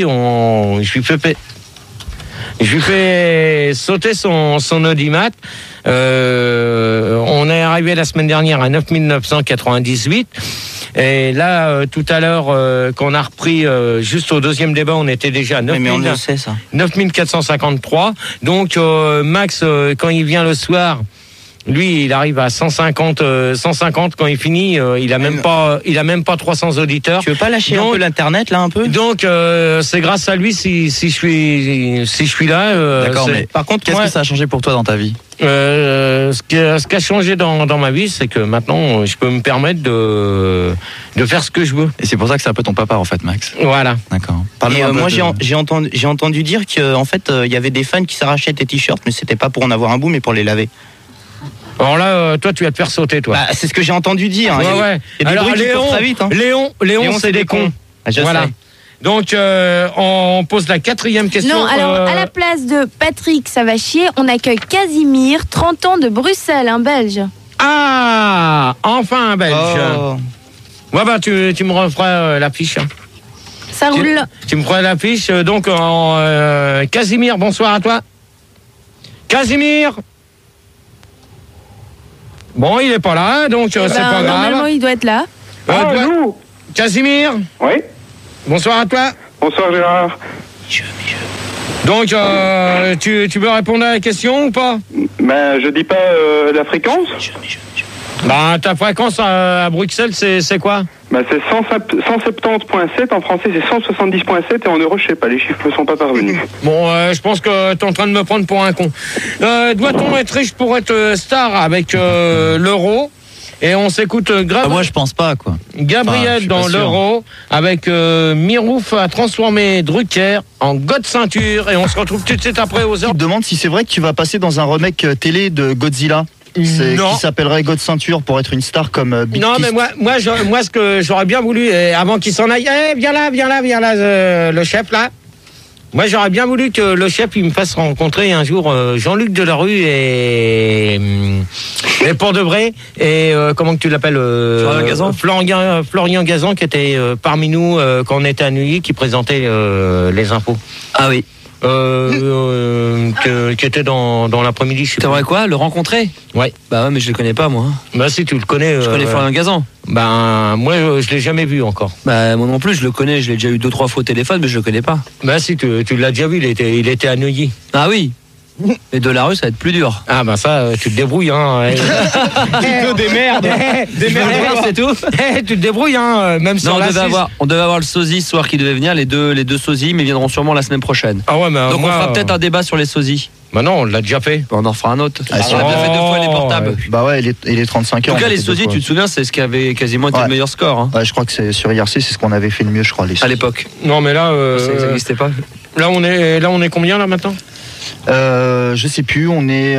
Speaker 3: je lui fais sauter son audimat. On est arrivé la semaine dernière à 9998. Et là, tout à l'heure, qu'on a repris juste au deuxième débat, on était déjà à 9453. Donc, Max, quand il vient le soir, lui, il arrive à 150 quand il finit, il a même pas 300 auditeurs.
Speaker 9: Tu veux pas lâcher un peu l'internet là un peu?
Speaker 3: Donc c'est grâce à lui si je suis là.
Speaker 2: D'accord, mais par contre, qu'est-ce que ça a changé pour toi dans ta vie?
Speaker 3: Ce qui a changé dans ma vie, c'est que maintenant je peux me permettre de faire ce que je veux.
Speaker 2: Et c'est pour ça que c'est un peu ton papa en fait, Max.
Speaker 3: Voilà.
Speaker 2: D'accord.
Speaker 9: Et moi j'ai entendu dire que en fait il y avait des fans qui s'arrachaient tes t-shirts, mais c'était pas pour en avoir un bout, mais pour les laver.
Speaker 3: Alors là, toi, tu vas te faire sauter, toi.
Speaker 9: Bah, c'est ce que j'ai entendu dire.
Speaker 3: Ouais. Alors, Léon, très vite, hein. Léon, c'est des cons.
Speaker 9: Voilà.
Speaker 3: Sais. Donc, on pose la quatrième question.
Speaker 10: Non, alors, à la place de Patrick, ça va chier, on accueille Casimir, 30 ans de Bruxelles, un Belge.
Speaker 3: Ah, enfin un Belge. Oh. Ouais, bah, tu me referas l'affiche. Hein.
Speaker 10: Ça roule.
Speaker 3: Tu me feras l'affiche. Donc, Casimir, bonsoir à toi. Casimir. Bon, il est pas là, donc c'est pas grave.
Speaker 10: Normalement, il doit être là.
Speaker 3: Casimir.
Speaker 6: Oui.
Speaker 3: Bonsoir à toi.
Speaker 6: Bonsoir Gérard.
Speaker 3: Donc, tu veux répondre à la question ou pas?
Speaker 6: Ben, je dis pas la fréquence.
Speaker 3: Bah, ta fréquence à Bruxelles, c'est quoi?
Speaker 6: Ben, c'est 170.7, en français c'est 170.7 et en euros, je sais pas, les chiffres ne sont pas parvenus.
Speaker 3: Bon, je pense que t'es en train de me prendre pour un con. Doit-on être riche pour être star avec l'euro? Et on s'écoute
Speaker 2: moi je pense pas quoi.
Speaker 3: Gabriel dans l'euro avec Mirouf a transformé Drucker en God ceinture et on se retrouve tout de suite après aux heures.
Speaker 5: Je me demande si c'est vrai que tu vas passer dans un remake télé de Godzilla. Qui s'appelle God Ceinture pour être une star comme Big
Speaker 3: Non,
Speaker 5: Fist.
Speaker 3: mais moi ce que j'aurais bien voulu, avant qu'il s'en aille, viens là, le chef là. Moi j'aurais bien voulu que le chef il me fasse rencontrer un jour Jean-Luc Delarue et pour de vrai, et comment que tu l'appelles, Florian Gazan qui était parmi nous quand on était à Neuilly, qui présentait les infos.
Speaker 9: Ah oui.
Speaker 3: Qui était dans l'après-midi.
Speaker 9: T'aimerais quoi? Le rencontrer?
Speaker 3: Ouais.
Speaker 9: Bah ouais, mais je le connais pas moi.
Speaker 3: Bah si, tu le connais.
Speaker 9: Je connais Florian Gazan.
Speaker 3: Ben moi je l'ai jamais vu encore.
Speaker 9: Bah moi non plus, je le connais, je l'ai déjà eu 2-3 fois au téléphone, mais je le connais pas.
Speaker 3: Bah si, tu l'as déjà vu, il était à Neuilly.
Speaker 9: Ah oui. Et Delarue, ça va être plus dur.
Speaker 3: Ah bah ça, tu te débrouilles hein.
Speaker 9: Tu te démerdes. C'est tout.
Speaker 3: Tu te débrouilles hein, même sur la
Speaker 9: on devait avoir le sosie ce soir qui devait venir, les deux sosies, mais viendront sûrement la semaine prochaine.
Speaker 3: Ah ouais, mais
Speaker 9: donc on fera peut-être un débat sur les sosies.
Speaker 3: Bah non, on l'a déjà fait.
Speaker 9: On en fera un autre. On a déjà fait 2 fois les portables.
Speaker 5: Bah ouais, et les 35 heures.
Speaker 9: En tout cas, les sosies, tu te souviens, c'est ce qui avait quasiment été le meilleur score. Hein.
Speaker 5: Ouais, je crois que c'est sur IRC, c'est ce qu'on avait fait le mieux, je crois.
Speaker 9: À l'époque.
Speaker 3: Non, mais là,
Speaker 9: ça n'existait pas.
Speaker 3: Là, on est combien là maintenant?
Speaker 5: Je sais plus, on est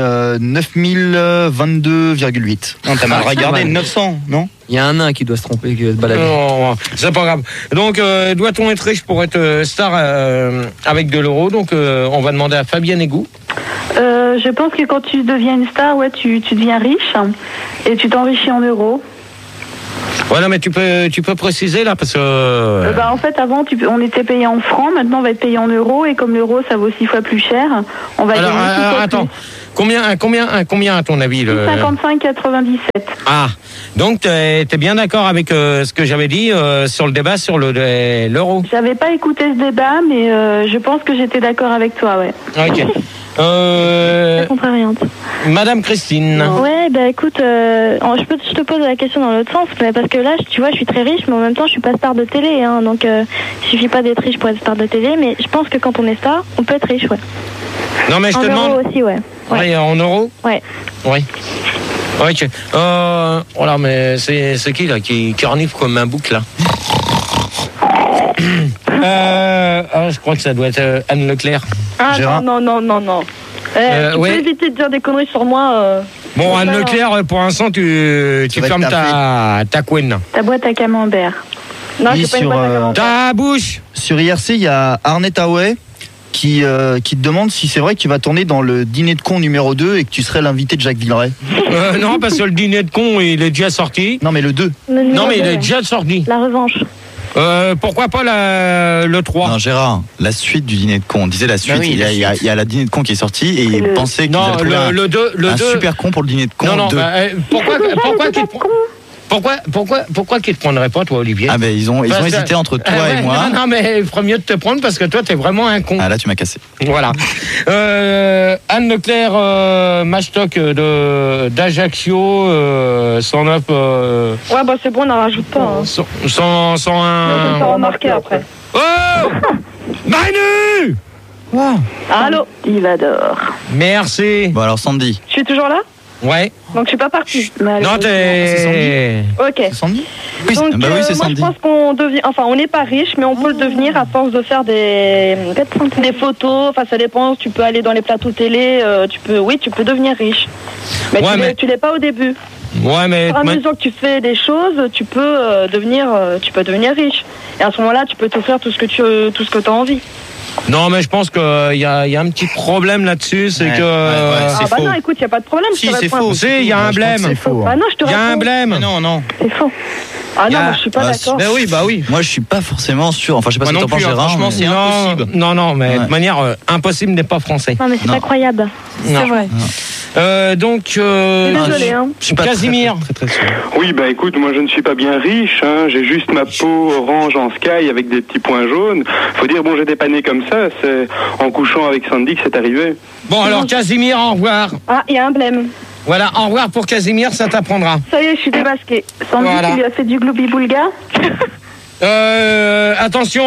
Speaker 5: 9022,8.
Speaker 9: Non, t'as mal regardé, 900, non?
Speaker 12: Il y a un nain qui doit se tromper, qui doit se balader.
Speaker 3: Non, c'est pas grave. Donc, doit-on être riche pour être star avec de l'euro? Donc, on va demander à Fabienne Égou.
Speaker 7: Je pense que quand tu deviens une star, tu deviens riche et tu t'enrichis en euros.
Speaker 3: Voilà, mais tu peux préciser là parce que.
Speaker 7: En fait, avant, on était payé en francs, maintenant on va être payé en euros et comme l'euro ça vaut 6 fois plus cher, on va gagner 6 fois
Speaker 3: attends.
Speaker 7: plus.
Speaker 3: Combien à ton avis
Speaker 7: 55,97.
Speaker 3: Ah, donc t'es bien d'accord avec ce que j'avais dit sur le débat sur l'euro?
Speaker 7: J'avais pas écouté ce débat, mais je pense que j'étais d'accord avec toi, ouais.
Speaker 3: Ok.
Speaker 4: Contrariante.
Speaker 3: Madame Christine.
Speaker 4: Ouais, écoute, je te pose la question dans l'autre sens, mais parce que là, tu vois, je suis très riche, mais en même temps, je suis pas star de télé, hein, donc il suffit pas d'être riche pour être star de télé, mais je pense que quand on est star, on peut être riche, ouais.
Speaker 3: Non, mais je te demande.
Speaker 4: En euros aussi, ouais.
Speaker 3: Ouais, en euros?
Speaker 4: Ouais.
Speaker 3: Oui. Ok. Voilà, mais c'est qui là qui renifle comme un bouc là? Je crois que ça doit être Anne Leclerc.
Speaker 11: Ah non. Tu peux éviter de dire des conneries sur moi.
Speaker 3: Bon, Anne Leclerc, pour l'instant, tu fermes ta couenne.
Speaker 7: Ta boîte à camembert. Non,
Speaker 5: oui,
Speaker 7: c'est pas une boîte à camembert.
Speaker 3: Ta bouche.
Speaker 5: Sur IRC, il y a Arnett Away qui te demande si c'est vrai que tu vas tourner dans le dîner de con numéro 2 et que tu serais l'invité de Jacques Villeray.
Speaker 3: Non, parce que le dîner de con, il est déjà sorti.
Speaker 5: Non, mais le 2.
Speaker 3: Non, mais il est déjà sorti.
Speaker 4: La revanche.
Speaker 3: Pourquoi pas le 3?
Speaker 2: Non, Gérard, la suite du dîner de con. On disait la suite.
Speaker 3: Oui,
Speaker 2: il y a la dîner de con qui est sortie et il pensait qu'il
Speaker 3: non,
Speaker 2: avait trouvé un super con pour le dîner de con.
Speaker 3: Non, pourquoi qu'ils te prendraient pas, toi, Olivier?
Speaker 2: Ah, ben ils ont hésité entre toi et moi.
Speaker 3: Non, mais il ferait mieux de te prendre parce que toi, t'es vraiment un con.
Speaker 2: Ah, là, tu m'as cassé.
Speaker 3: Voilà. Anne Leclerc, Mastoc d'Ajaccio, 109.
Speaker 11: Ouais, c'est bon, on n'en rajoute pas. Hein.
Speaker 3: 101.
Speaker 11: Je vais pas remarquer après.
Speaker 3: Oh Manu!
Speaker 11: Wow. Allô?
Speaker 7: Yvador.
Speaker 3: Merci.
Speaker 2: Bon, alors, Sandy.
Speaker 11: Je suis toujours là?
Speaker 3: Ouais.
Speaker 11: Donc je suis pas partie.
Speaker 3: Non, t'es.
Speaker 11: Ok.
Speaker 5: C'est Sandy?
Speaker 2: Oui,
Speaker 11: donc
Speaker 2: bah oui, c'est
Speaker 11: moi
Speaker 2: Sandy.
Speaker 11: je pense qu'on devient, on n'est pas riche, mais on peut le devenir à force de faire des photos. Enfin, ça dépend. Tu peux aller dans les plateaux télé. Tu peux devenir riche. Mais tu l'es pas au début.
Speaker 3: Ouais, mais.
Speaker 11: Au fur et à mesure que tu fais des choses, tu peux devenir riche. Et à ce moment-là, tu peux t'offrir tout ce que tu as envie.
Speaker 3: Non, mais je pense qu'il y a un petit problème là-dessus, c'est que.
Speaker 11: C'est faux. Non, écoute, il n'y a pas de problème.
Speaker 3: Si, c'est faux. Si, il y a un blême.
Speaker 11: C'est faux. Bah non, je te
Speaker 3: Il y a un blême.
Speaker 2: Non.
Speaker 11: C'est faux. Ah non, moi, je suis pas d'accord.
Speaker 2: Bah oui. Moi, je suis pas forcément sûr. Enfin, je sais pas ce que t'en penses, Gérard.
Speaker 3: Franchement, c'est impossible. Non, mais de toute manière, impossible n'est pas français.
Speaker 4: Non, mais c'est pas croyable.
Speaker 3: C'est vrai. Donc,
Speaker 11: désolé, hein.
Speaker 3: Je suis pas Casimir.
Speaker 2: Très sûr.
Speaker 13: Oui, écoute, moi je ne suis pas bien riche, hein. J'ai juste ma peau orange en sky avec des petits points jaunes. Faut dire, j'étais pas né comme ça, c'est en couchant avec Sandy que c'est arrivé.
Speaker 3: Bon, alors Casimir, au revoir.
Speaker 11: Ah, il y a un blême.
Speaker 3: Voilà, au revoir pour Casimir, ça t'apprendra.
Speaker 11: Ça y est, je suis démasqué. Sandy, tu lui as fait du gloubi-boulga?
Speaker 3: Attention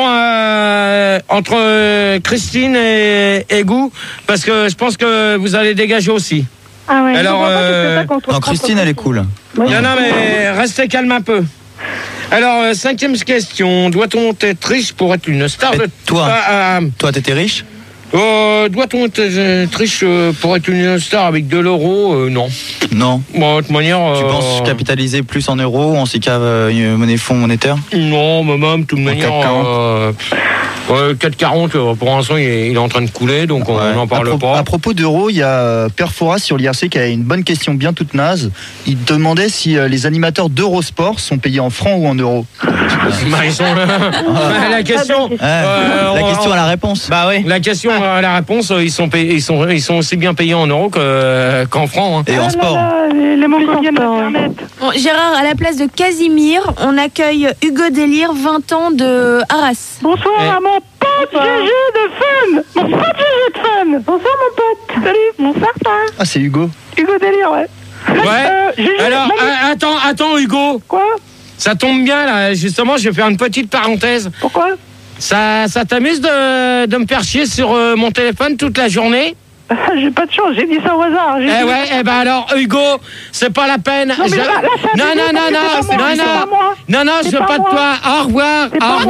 Speaker 3: entre Christine et Égou, parce que je pense que vous allez dégager aussi.
Speaker 4: Ah ouais.
Speaker 3: Alors,
Speaker 2: non, Christine, elle est cool.
Speaker 3: Non, mais restez calme un peu. Alors, 5e question. Doit-on être riche pour être une star de...
Speaker 2: Toi, t'étais riche?
Speaker 3: Doit-on être riche pour être une star avec de l'euro? Non.
Speaker 2: Non.
Speaker 3: Bon, de toute manière...
Speaker 2: Tu penses capitaliser plus en euros, en CICAV fonds monétaire?
Speaker 3: Non, mais même, de toute manière... 4,40, pour l'instant, il est en train de couler, donc on n'en parle pas.
Speaker 5: À propos d'euros, il y a Perfora sur l'IRC qui a une bonne question bien toute naze. Il demandait si les animateurs d'Eurosport sont payés en francs ou en euros.
Speaker 3: Ils sont la question...
Speaker 2: la question à la réponse.
Speaker 3: Bah oui. La question à la réponse, ils sont aussi bien payés en euros qu'en francs. Hein.
Speaker 2: Et en sport.
Speaker 11: Les Mongoliens d'Internet.
Speaker 10: Bon, Gérard, à la place de Casimir, on accueille Hugo Délire, 20 ans de Arras.
Speaker 11: Bonsoir à mon pote GG de Fun. Mon pote GG de Fun. Bonsoir mon pote. Salut. Bonsoir toi.
Speaker 5: Ah, c'est Hugo.
Speaker 11: Hugo Délire, ouais.
Speaker 3: Alors, attends Hugo.
Speaker 11: Quoi?
Speaker 3: Ça tombe bien là, justement, je vais faire une petite parenthèse.
Speaker 11: Pourquoi?
Speaker 3: Ça t'amuse de me faire chier sur mon téléphone toute la journée?
Speaker 11: J'ai pas de chance, j'ai dit ça au hasard.
Speaker 3: Eh ben alors, Hugo, c'est pas la peine.
Speaker 11: Non, mais là,
Speaker 3: non, je veux pas de toi. Au revoir.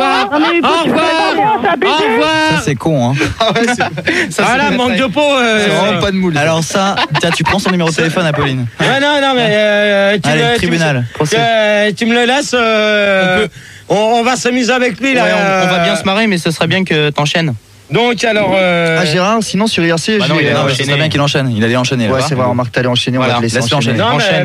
Speaker 2: Ça, c'est con, hein.
Speaker 3: Voilà, manque de peau.
Speaker 2: C'est vraiment pas de moule. Alors ça, tu prends son numéro de téléphone, Apolline.
Speaker 3: Non, mais...
Speaker 2: Allez, tribunal, procès.
Speaker 3: Tu me le laisses, on va s'amuser avec lui, là.
Speaker 9: Ouais, on va bien se marrer, mais ce serait bien que t'enchaînes.
Speaker 3: Donc alors...
Speaker 5: Gérard, sinon sur IRC...
Speaker 2: non, ce serait bien qu'il enchaîne, il allait enchaîner.
Speaker 5: Ouais, c'est vrai, remarque que t'allais enchaîner, on va te laisser enchaîner.
Speaker 2: Enchaîne.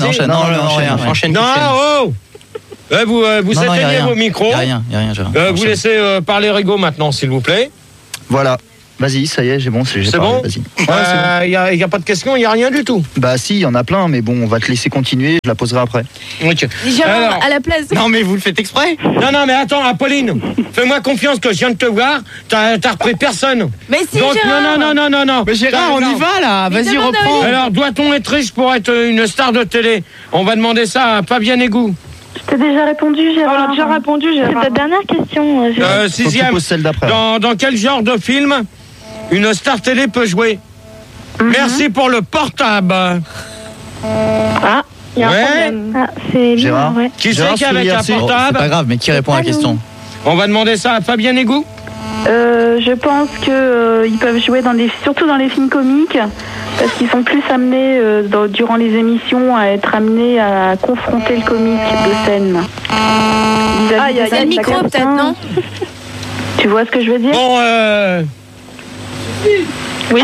Speaker 3: Non, vous éteignez vos micros.
Speaker 2: Il y a rien, Gérard.
Speaker 3: Vous laissez parler Rigaud maintenant, s'il vous plaît.
Speaker 5: Voilà. Vas-y, ça y est, j'ai bon.
Speaker 3: C'est bon. Il n'y a pas de questions, il n'y a rien du tout.
Speaker 5: Bah si, il y en a plein, mais bon, on va te laisser continuer, je la poserai après.
Speaker 3: Ok.
Speaker 10: Gérard, à la place...
Speaker 9: Non, mais vous le faites exprès.
Speaker 3: Non, mais attends, Apolline, fais-moi confiance que je viens de te voir, t'as repris personne.
Speaker 10: Mais si,
Speaker 3: donc,
Speaker 10: Gérard.
Speaker 3: Non.
Speaker 9: Mais Gérard, on y va, là. Vas-y, reprends.
Speaker 3: Alors, doit-on être riche pour être une star de télé? On va demander ça à Fabien Égou.
Speaker 4: Je t'ai déjà répondu, Gérard.
Speaker 11: On a déjà répondu, Gérard.
Speaker 4: C'est ta dernière question, Gérard.
Speaker 3: Sixième.
Speaker 5: Celle d'après.
Speaker 3: Dans quel genre de film une star télé peut jouer? Merci pour le portable.
Speaker 4: Ah, il y a un problème. Ah, c'est
Speaker 5: Gérard.
Speaker 4: ouais.
Speaker 3: Qui c'est qui avec un portable?
Speaker 2: C'est pas grave, mais qui répond à la question?
Speaker 3: On va demander ça à Fabien Égou.
Speaker 7: Je pense que ils peuvent jouer surtout dans les films comiques, parce qu'ils sont plus amenés durant les émissions à être amenés à confronter le comique de scène.
Speaker 10: Il y a le micro peut-être, non?
Speaker 7: Tu vois ce que je veux dire?
Speaker 3: Bon,
Speaker 7: oui,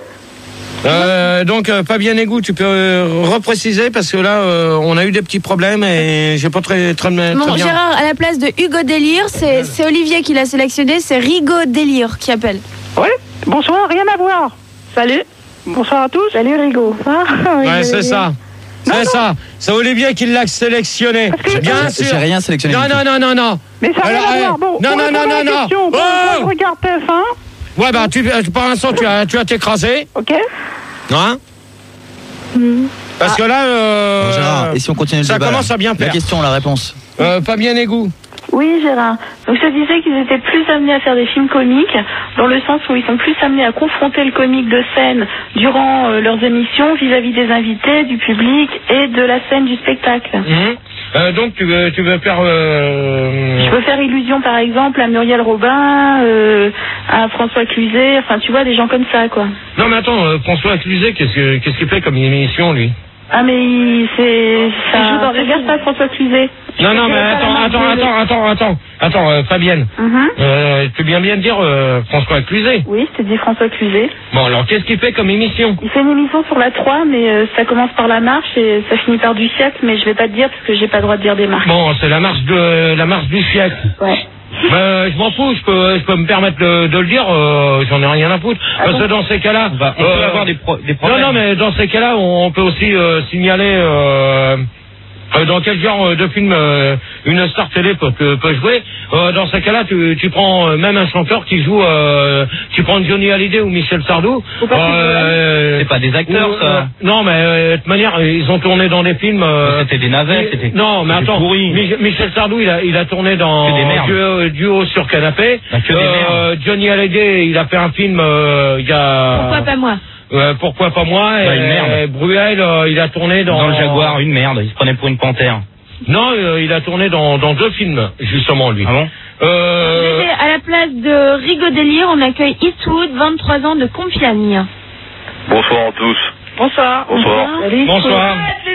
Speaker 3: donc Fabien Égou, tu peux repréciser parce que là on a eu des petits problèmes et j'ai pas très bien.
Speaker 10: Gérard, à la place de Hugo Délire, c'est Olivier qui l'a sélectionné, c'est Rigaud Délire qui appelle.
Speaker 11: Ouais, bonsoir, rien à voir. Salut, bonsoir à tous.
Speaker 7: Salut Rigaud.
Speaker 3: Ouais, c'est ça. C'est ça. C'est Olivier qui l'a sélectionné. Bien sûr.
Speaker 2: J'ai rien sélectionné.
Speaker 3: Non.
Speaker 11: Mais ça n'a rien à voir. Bon,
Speaker 3: non.
Speaker 11: Je regarde TF1.
Speaker 3: Ouais, bah, pour l'instant, tu vas t'écraser.
Speaker 11: Ok.
Speaker 3: Hein? Parce que là,
Speaker 2: Gérard, et si on continue le
Speaker 3: ça
Speaker 2: débat,
Speaker 3: commence à bien faire.
Speaker 2: La question, la réponse.
Speaker 3: Fabien Égou.
Speaker 7: Oui, Gérard. Donc, je te disais qu'ils étaient plus amenés à faire des films comiques, dans le sens où ils sont plus amenés à confronter le comique de scène durant leurs émissions vis-à-vis des invités, du public et de la scène du spectacle.
Speaker 3: Donc, tu veux faire...
Speaker 7: Je peux faire illusion, par exemple, à Muriel Robin, à François Cluzet, enfin, tu vois, des gens comme ça, quoi.
Speaker 3: Non, mais attends, François Cluzet, qu'est-ce qu'il fait comme émission, lui?
Speaker 7: Ah, mais regarde ça, François Cluzet.
Speaker 3: Non, mais attends, Fabienne. Tu viens bien de dire François Cluzet.
Speaker 7: Oui, je t'ai dit François Cluzet.
Speaker 3: Bon, alors, qu'est-ce qu'il fait comme émission?
Speaker 7: Il fait une émission sur la 3, mais ça commence par la marche et ça finit par du siècle, mais je vais pas te dire parce que j'ai pas le droit de dire des marques.
Speaker 3: Bon, c'est la marche du siècle.
Speaker 7: Ouais.
Speaker 3: Je m'en fous, je peux me permettre de le dire, j'en ai rien à foutre. Parce que dans ces cas-là,
Speaker 9: on peut avoir des problèmes.
Speaker 3: Non, mais dans ces cas-là, on peut aussi signaler dans quel genre de film une star télé peut jouer. Dans ces cas-là, tu prends même un chanteur qui joue, tu prends Johnny Hallyday ou Michel Sardou.
Speaker 9: C'est pas des acteurs, ça.
Speaker 3: Non, mais de toute manière, ils ont tourné dans des films.
Speaker 9: C'était des navets, c'était.
Speaker 3: Non, mais attends, Michel Sardou, il a tourné dans Duo sur Canapé. Johnny Hallyday, il a fait un film il y a.
Speaker 10: Pourquoi pas moi?
Speaker 3: Pourquoi pas moi?
Speaker 9: Une merde.
Speaker 3: Bruel, il a tourné dans
Speaker 9: le Jaguar, une merde. Il se prenait pour une panthère.
Speaker 3: Non, il a tourné dans 2 films, justement, lui.
Speaker 9: Ah bon?
Speaker 10: À la place de Rigaud Délire, on accueille Eastwood, 23 ans, de Compiègne.
Speaker 13: Bonsoir à tous.
Speaker 11: Bonsoir.
Speaker 3: Bonsoir.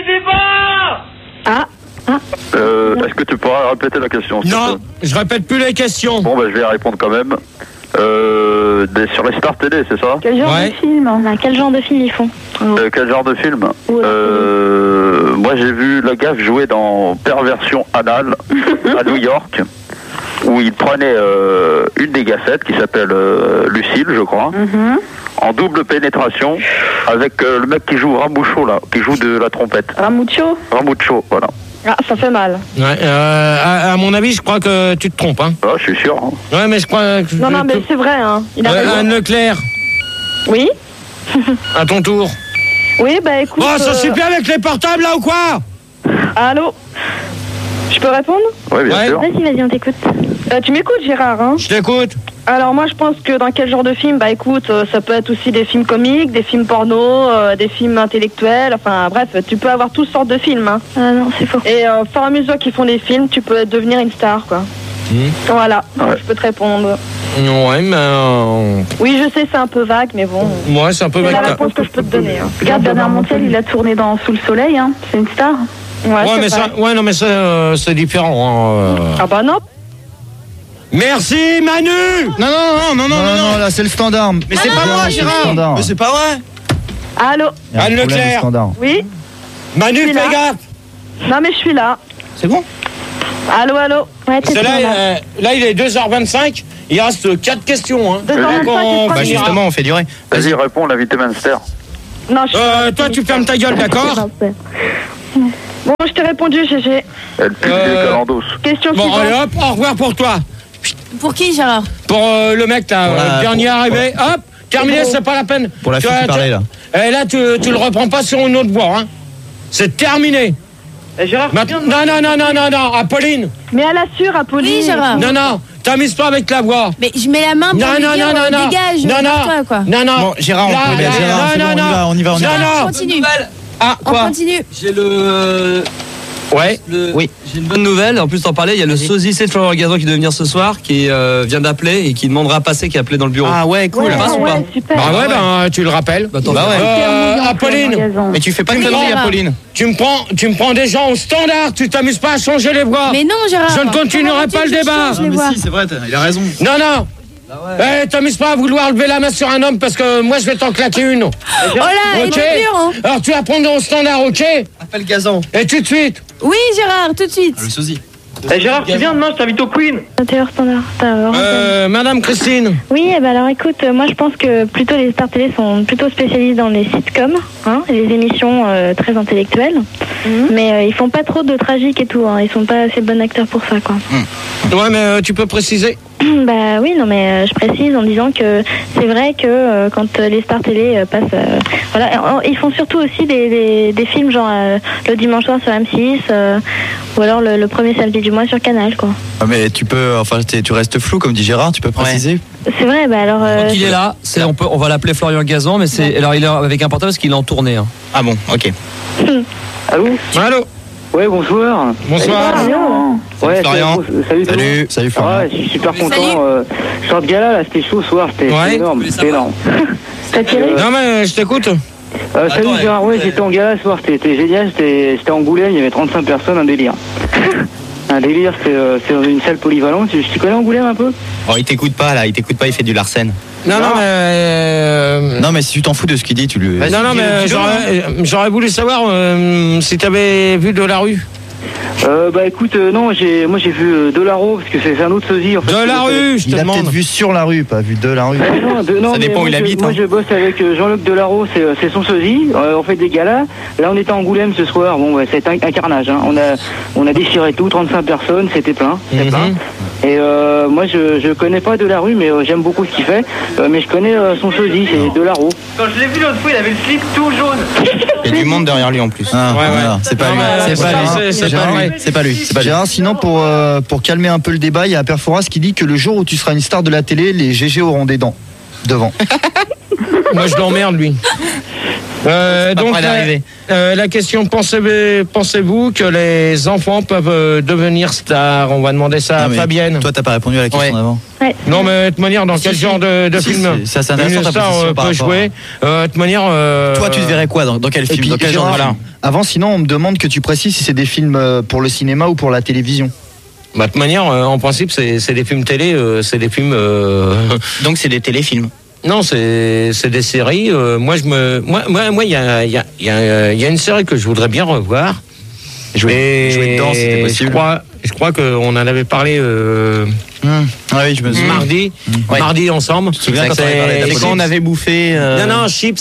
Speaker 13: Est-ce que tu pourras répéter la question?
Speaker 3: Non, je répète plus les questions.
Speaker 13: Bon, je vais y répondre quand même. Sur les stars télé, c'est ça?
Speaker 4: Quel genre de film? Quel genre de film ils font?
Speaker 13: Quel genre de film? Moi j'ai vu le gars jouer dans Perversion anale à New York, où il prenait une des gassettes qui s'appelle Lucille, je crois, en double pénétration avec le mec qui joue Ramoucho là, qui joue de la trompette.
Speaker 7: Ramucho,
Speaker 13: voilà.
Speaker 11: Ah, ça fait mal.
Speaker 3: Ouais, à mon avis, je crois que tu te trompes, hein.
Speaker 13: Ah, je suis sûr. Hein.
Speaker 3: Ouais, mais je crois que...
Speaker 11: Non, mais c'est vrai, hein. Il a raison.
Speaker 3: Anne Leclerc.
Speaker 11: Oui.
Speaker 3: À ton tour.
Speaker 11: Oui, bah écoute...
Speaker 3: Oh, ça suffit avec les portables, là, ou quoi?
Speaker 11: Allô? Je peux répondre?
Speaker 13: Oui, bien sûr.
Speaker 4: Vas-y, on t'écoute.
Speaker 11: Tu m'écoutes, Gérard, hein?
Speaker 3: Je t'écoute.
Speaker 11: Alors moi je pense que dans quel genre de film? Bah écoute, ça peut être aussi des films comiques, des films porno, des films intellectuels, enfin bref, tu peux avoir toutes sortes de films. Hein.
Speaker 4: Ah non, c'est faux.
Speaker 11: Et au fur et à mesure qu'ils font des films, tu peux devenir une star quoi. Voilà, je peux te répondre.
Speaker 3: Ouais, mais...
Speaker 11: Oui, je sais, c'est un peu vague, mais bon.
Speaker 3: Ouais, c'est un peu
Speaker 11: C'est
Speaker 3: vague.
Speaker 11: la réponse que je peux te donner. Hein.
Speaker 7: Regarde, Bernard Montiel, il a tourné dans Sous le Soleil, hein. C'est une star.
Speaker 3: Ouais, mais ça, non, mais ça, c'est différent. Hein.
Speaker 11: Ah bah non.
Speaker 3: Merci Manu.
Speaker 5: Non, là c'est le standard.
Speaker 9: Mais c'est pas moi, Gérard. Mais c'est pas vrai.
Speaker 11: Allô.
Speaker 3: Anne Leclerc.
Speaker 11: Oui.
Speaker 3: Manu, fais gaffe.
Speaker 11: Non mais je suis là.
Speaker 9: C'est bon.
Speaker 11: Allô.
Speaker 4: Ouais,
Speaker 3: c'est là, il est 2h25. Il reste 4 questions. Hein.
Speaker 11: 2h25.
Speaker 9: Bah justement, on fait durer.
Speaker 13: Vas-y, réponds, l'invité Munster.
Speaker 11: Non,
Speaker 3: toi, tu fermes ta gueule, d'accord?
Speaker 11: Bon, je t'ai répondu, GG.
Speaker 13: Elle pue les calendos.
Speaker 11: Question
Speaker 3: bon,
Speaker 11: suivante.
Speaker 3: allez hop, au revoir pour toi.
Speaker 10: Pour qui, Gérard?
Speaker 3: Pour le mec, là, dernier arrivé. Hop, terminé, c'est pas la peine.
Speaker 2: Pour la fille qui parlait, là.
Speaker 3: Et là, tu le reprends pas sur une autre voie. Hein. C'est terminé.
Speaker 11: Gérard,
Speaker 3: non, Apolline.
Speaker 11: Mais elle assure, Apolline.
Speaker 10: Oui, Gérard.
Speaker 3: Non, t'amuses pas avec la voix.
Speaker 10: Mais je mets la main pour lui dire, dégage, toi, quoi.
Speaker 3: Non.
Speaker 2: Bon, Gérard, on y va.
Speaker 10: On continue.
Speaker 12: Ah, quoi?
Speaker 10: On continue.
Speaker 12: J'ai le...
Speaker 3: Ouais.
Speaker 12: Oui. J'ai une bonne nouvelle. En plus, t'en parlais. Il y a le sosicé de Florian Gazan qui doit venir ce soir, qui vient d'appeler et qui demandera à passer, qui a appelé dans le bureau.
Speaker 9: Ah ouais, cool.
Speaker 12: Ça passe ou pas?
Speaker 11: Super.
Speaker 3: Bah tu le rappelles.
Speaker 12: Bah,
Speaker 3: Apolline.
Speaker 9: Mais tu fais pas une connerie, Apolline.
Speaker 3: Tu me prends des gens au standard. Tu t'amuses pas à changer les voix.
Speaker 10: Mais non, Gérard.
Speaker 3: Je ne continuerai pas le débat.
Speaker 12: Mais si, c'est vrai, il a raison.
Speaker 3: Non. T'amuses pas à vouloir lever la main sur un homme parce que moi je vais t'en claquer une.
Speaker 10: Oh là, il est dur, hein.
Speaker 3: Alors tu vas prendre au standard, ok?
Speaker 12: Appelle Gazan.
Speaker 3: Et tout de suite.
Speaker 10: Oui, Gérard, tout de suite.
Speaker 12: Le sosie.
Speaker 8: Gérard, tu viens demain, je t'invite au Queen.
Speaker 4: Standard.
Speaker 3: Madame Christine.
Speaker 4: Oui, alors écoute, moi je pense que plutôt les stars télé sont plutôt spécialisés dans les sitcoms, hein, les émissions très intellectuelles, mais ils font pas trop de tragique et tout, hein, ils sont pas assez bons acteurs pour ça, quoi.
Speaker 3: Ouais, mais tu peux préciser?
Speaker 4: Bah oui, non mais je précise en disant que c'est vrai que quand les stars télé passent, voilà, ils font surtout aussi des films genre le dimanche soir sur M6 ou alors le premier samedi du mois sur Canal, quoi.
Speaker 2: Ah, mais tu peux, tu restes flou comme dit Gérard, tu peux préciser.
Speaker 4: C'est vrai, bah alors.
Speaker 12: Donc il est là, on va l'appeler Florian Gazan, mais alors il est avec un portable parce qu'il est en tournée. Hein.
Speaker 9: Ah bon, ok.
Speaker 3: Allô.
Speaker 8: Ouais, bonsoir.
Speaker 3: Bonsoir.
Speaker 8: Ouais,
Speaker 9: Florian.
Speaker 8: Salut
Speaker 2: Florian.
Speaker 8: Ouais, je suis super content. Je sors de gala là, c'était chaud ce soir, c'était énorme. C'était énorme.
Speaker 3: Non mais je t'écoute.
Speaker 8: Salut Gérard, ouais, j'étais en gala ce soir, c'était génial, c'était Angoulême, il y avait 35 personnes, un délire. Un délire, c'est dans une salle polyvalente. Tu connais Angoulême un peu?
Speaker 9: Oh, il t'écoute pas là, il fait du Larsen.
Speaker 2: Non mais si tu t'en fous de ce qu'il dit, tu lui.
Speaker 3: Non mais j'aurais voulu savoir si t'avais vu De la Rue.
Speaker 8: Bah écoute, non, moi j'ai vu Delaro, parce que c'est un autre sosie en fait.
Speaker 3: De la Rue, je te
Speaker 5: Il a
Speaker 3: demande.
Speaker 5: peut-être vu sur la rue, pas vu de la rue.
Speaker 8: Non,
Speaker 9: ça dépend où il habite.
Speaker 8: Moi je bosse avec Jean-Luc Delaro, c'est son sosie. On fait des galas. Là on était à Angoulême ce soir. Bon, c'est un carnage. Hein. On a déchiré tout, 35 personnes, c'était plein. Plein. Et moi je connais pas De la Rue, mais j'aime beaucoup ce qu'il fait. Mais je connais son sosie, c'est Delaro.
Speaker 14: Quand je l'ai vu l'autre fois, il avait le slip tout jaune.
Speaker 9: Il y a du monde derrière lui en plus.
Speaker 2: C'est pas lui. C'est pas lui.
Speaker 5: Gérard, sinon pour calmer un peu le débat, il y a Perforas qui dit que le jour où tu seras une star de la télé, les GG auront des dents devant.
Speaker 3: Moi je l'emmerde lui. Donc la question, pensez-vous que les enfants peuvent devenir stars? On va demander ça à Fabienne.
Speaker 2: Toi t'as pas répondu à la question d'avant.
Speaker 3: Non mais de toute manière, dans quel genre de film
Speaker 2: ça, c'est
Speaker 3: une star peut jouer? De toute manière.
Speaker 2: Toi tu te verrais quoi dans quel film? Dans quel genre?
Speaker 5: Avant, sinon on me demande que tu précises si c'est des films pour le cinéma ou pour la télévision.
Speaker 3: Bah de toute manière, en principe c'est des films télé, c'est des films.
Speaker 9: Donc c'est des téléfilms.
Speaker 3: Non, c'est des séries. Moi, il y a une série que je voudrais bien revoir.
Speaker 2: Jouer dedans, c'était possible.
Speaker 3: Je crois qu'on en avait parlé
Speaker 2: oui, je me souviens.
Speaker 3: mardi ensemble.
Speaker 9: C'est quand on avait bouffé.
Speaker 3: Non, Chips.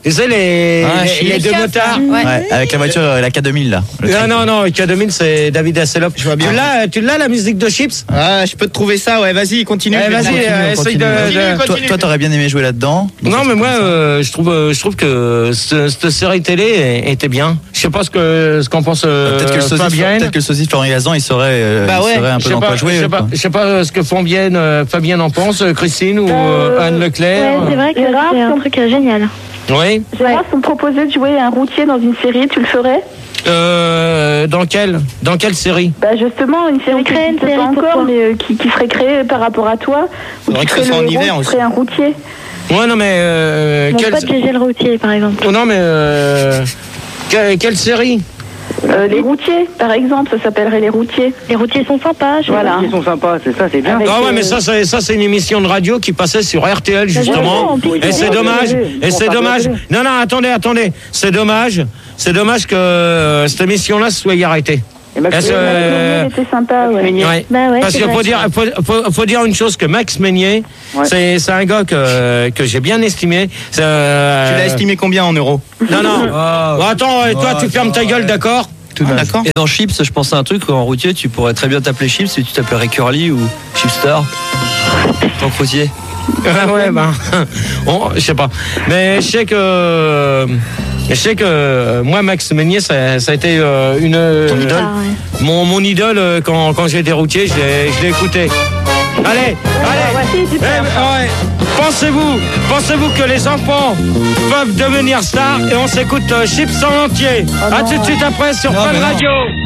Speaker 3: Tu sais, les deux motards.
Speaker 2: Ouais, avec la voiture, la K2000 là.
Speaker 3: Non, K2000 c'est David Hasselhoff.
Speaker 9: Je vois bien.
Speaker 3: Tu l'as la musique de Chips?
Speaker 9: Ah, je peux te trouver ça, ouais, vas-y, continue.
Speaker 3: Vas-y, essaye de.
Speaker 2: Toi, t'aurais bien aimé jouer là-dedans?
Speaker 3: Non, mais moi, je trouve que cette série télé était bien. Je sais pas ce qu'en pense
Speaker 2: peut-être que le sosie Florian Gazan, il saurait un peu dans quoi jouer.
Speaker 3: Je sais pas ce que Fabienne en pense, Christine ou Anne Leclerc.
Speaker 4: Ouais, c'est vrai que c'est un truc génial.
Speaker 3: Oui.
Speaker 7: Gérard, si on me proposait de jouer un routier dans une série, tu le ferais?
Speaker 3: Dans quelle série?
Speaker 7: Bah justement, une série qui n'existe pas encore, mais qui serait créée par rapport à toi. Ou tu serais le héros, tu serais un routier.
Speaker 3: Ouais, non, mais...
Speaker 4: Pas de Gégé le routier, par exemple.
Speaker 3: Non, mais... quelle série?
Speaker 7: Les routiers, par exemple, ça s'appellerait les routiers.
Speaker 4: Les routiers sont sympas,
Speaker 8: Voilà. Les routiers sont sympas, c'est ça, c'est bien.
Speaker 3: Ah ouais, mais ça c'est une émission de radio qui passait sur RTL, justement. Et c'est dommage. Non, attendez. C'est dommage que cette émission-là soit arrêtée.
Speaker 7: C'était sympa, ouais.
Speaker 3: Parce qu'il faut dire une chose, que Max Meignier, c'est un gars que j'ai bien estimé. Tu
Speaker 9: l'as estimé combien en euros?
Speaker 3: Non. Attends, toi tu fermes ta gueule, d'accord?
Speaker 12: D'accord. Et dans Chips, je pense à un truc, en routier, tu pourrais très bien t'appeler Chips si tu t'appellerais Curly ou Chipster. Tant que routier.
Speaker 3: Je sais pas. Mais je sais que moi, Max Meignier, ça a été une idole. Mon idole quand j'étais routier, je l'ai écouté. Allez. Pensez-vous que les enfants peuvent devenir stars? Et on s'écoute Chips en entier. À tout de suite après sur Fun Radio.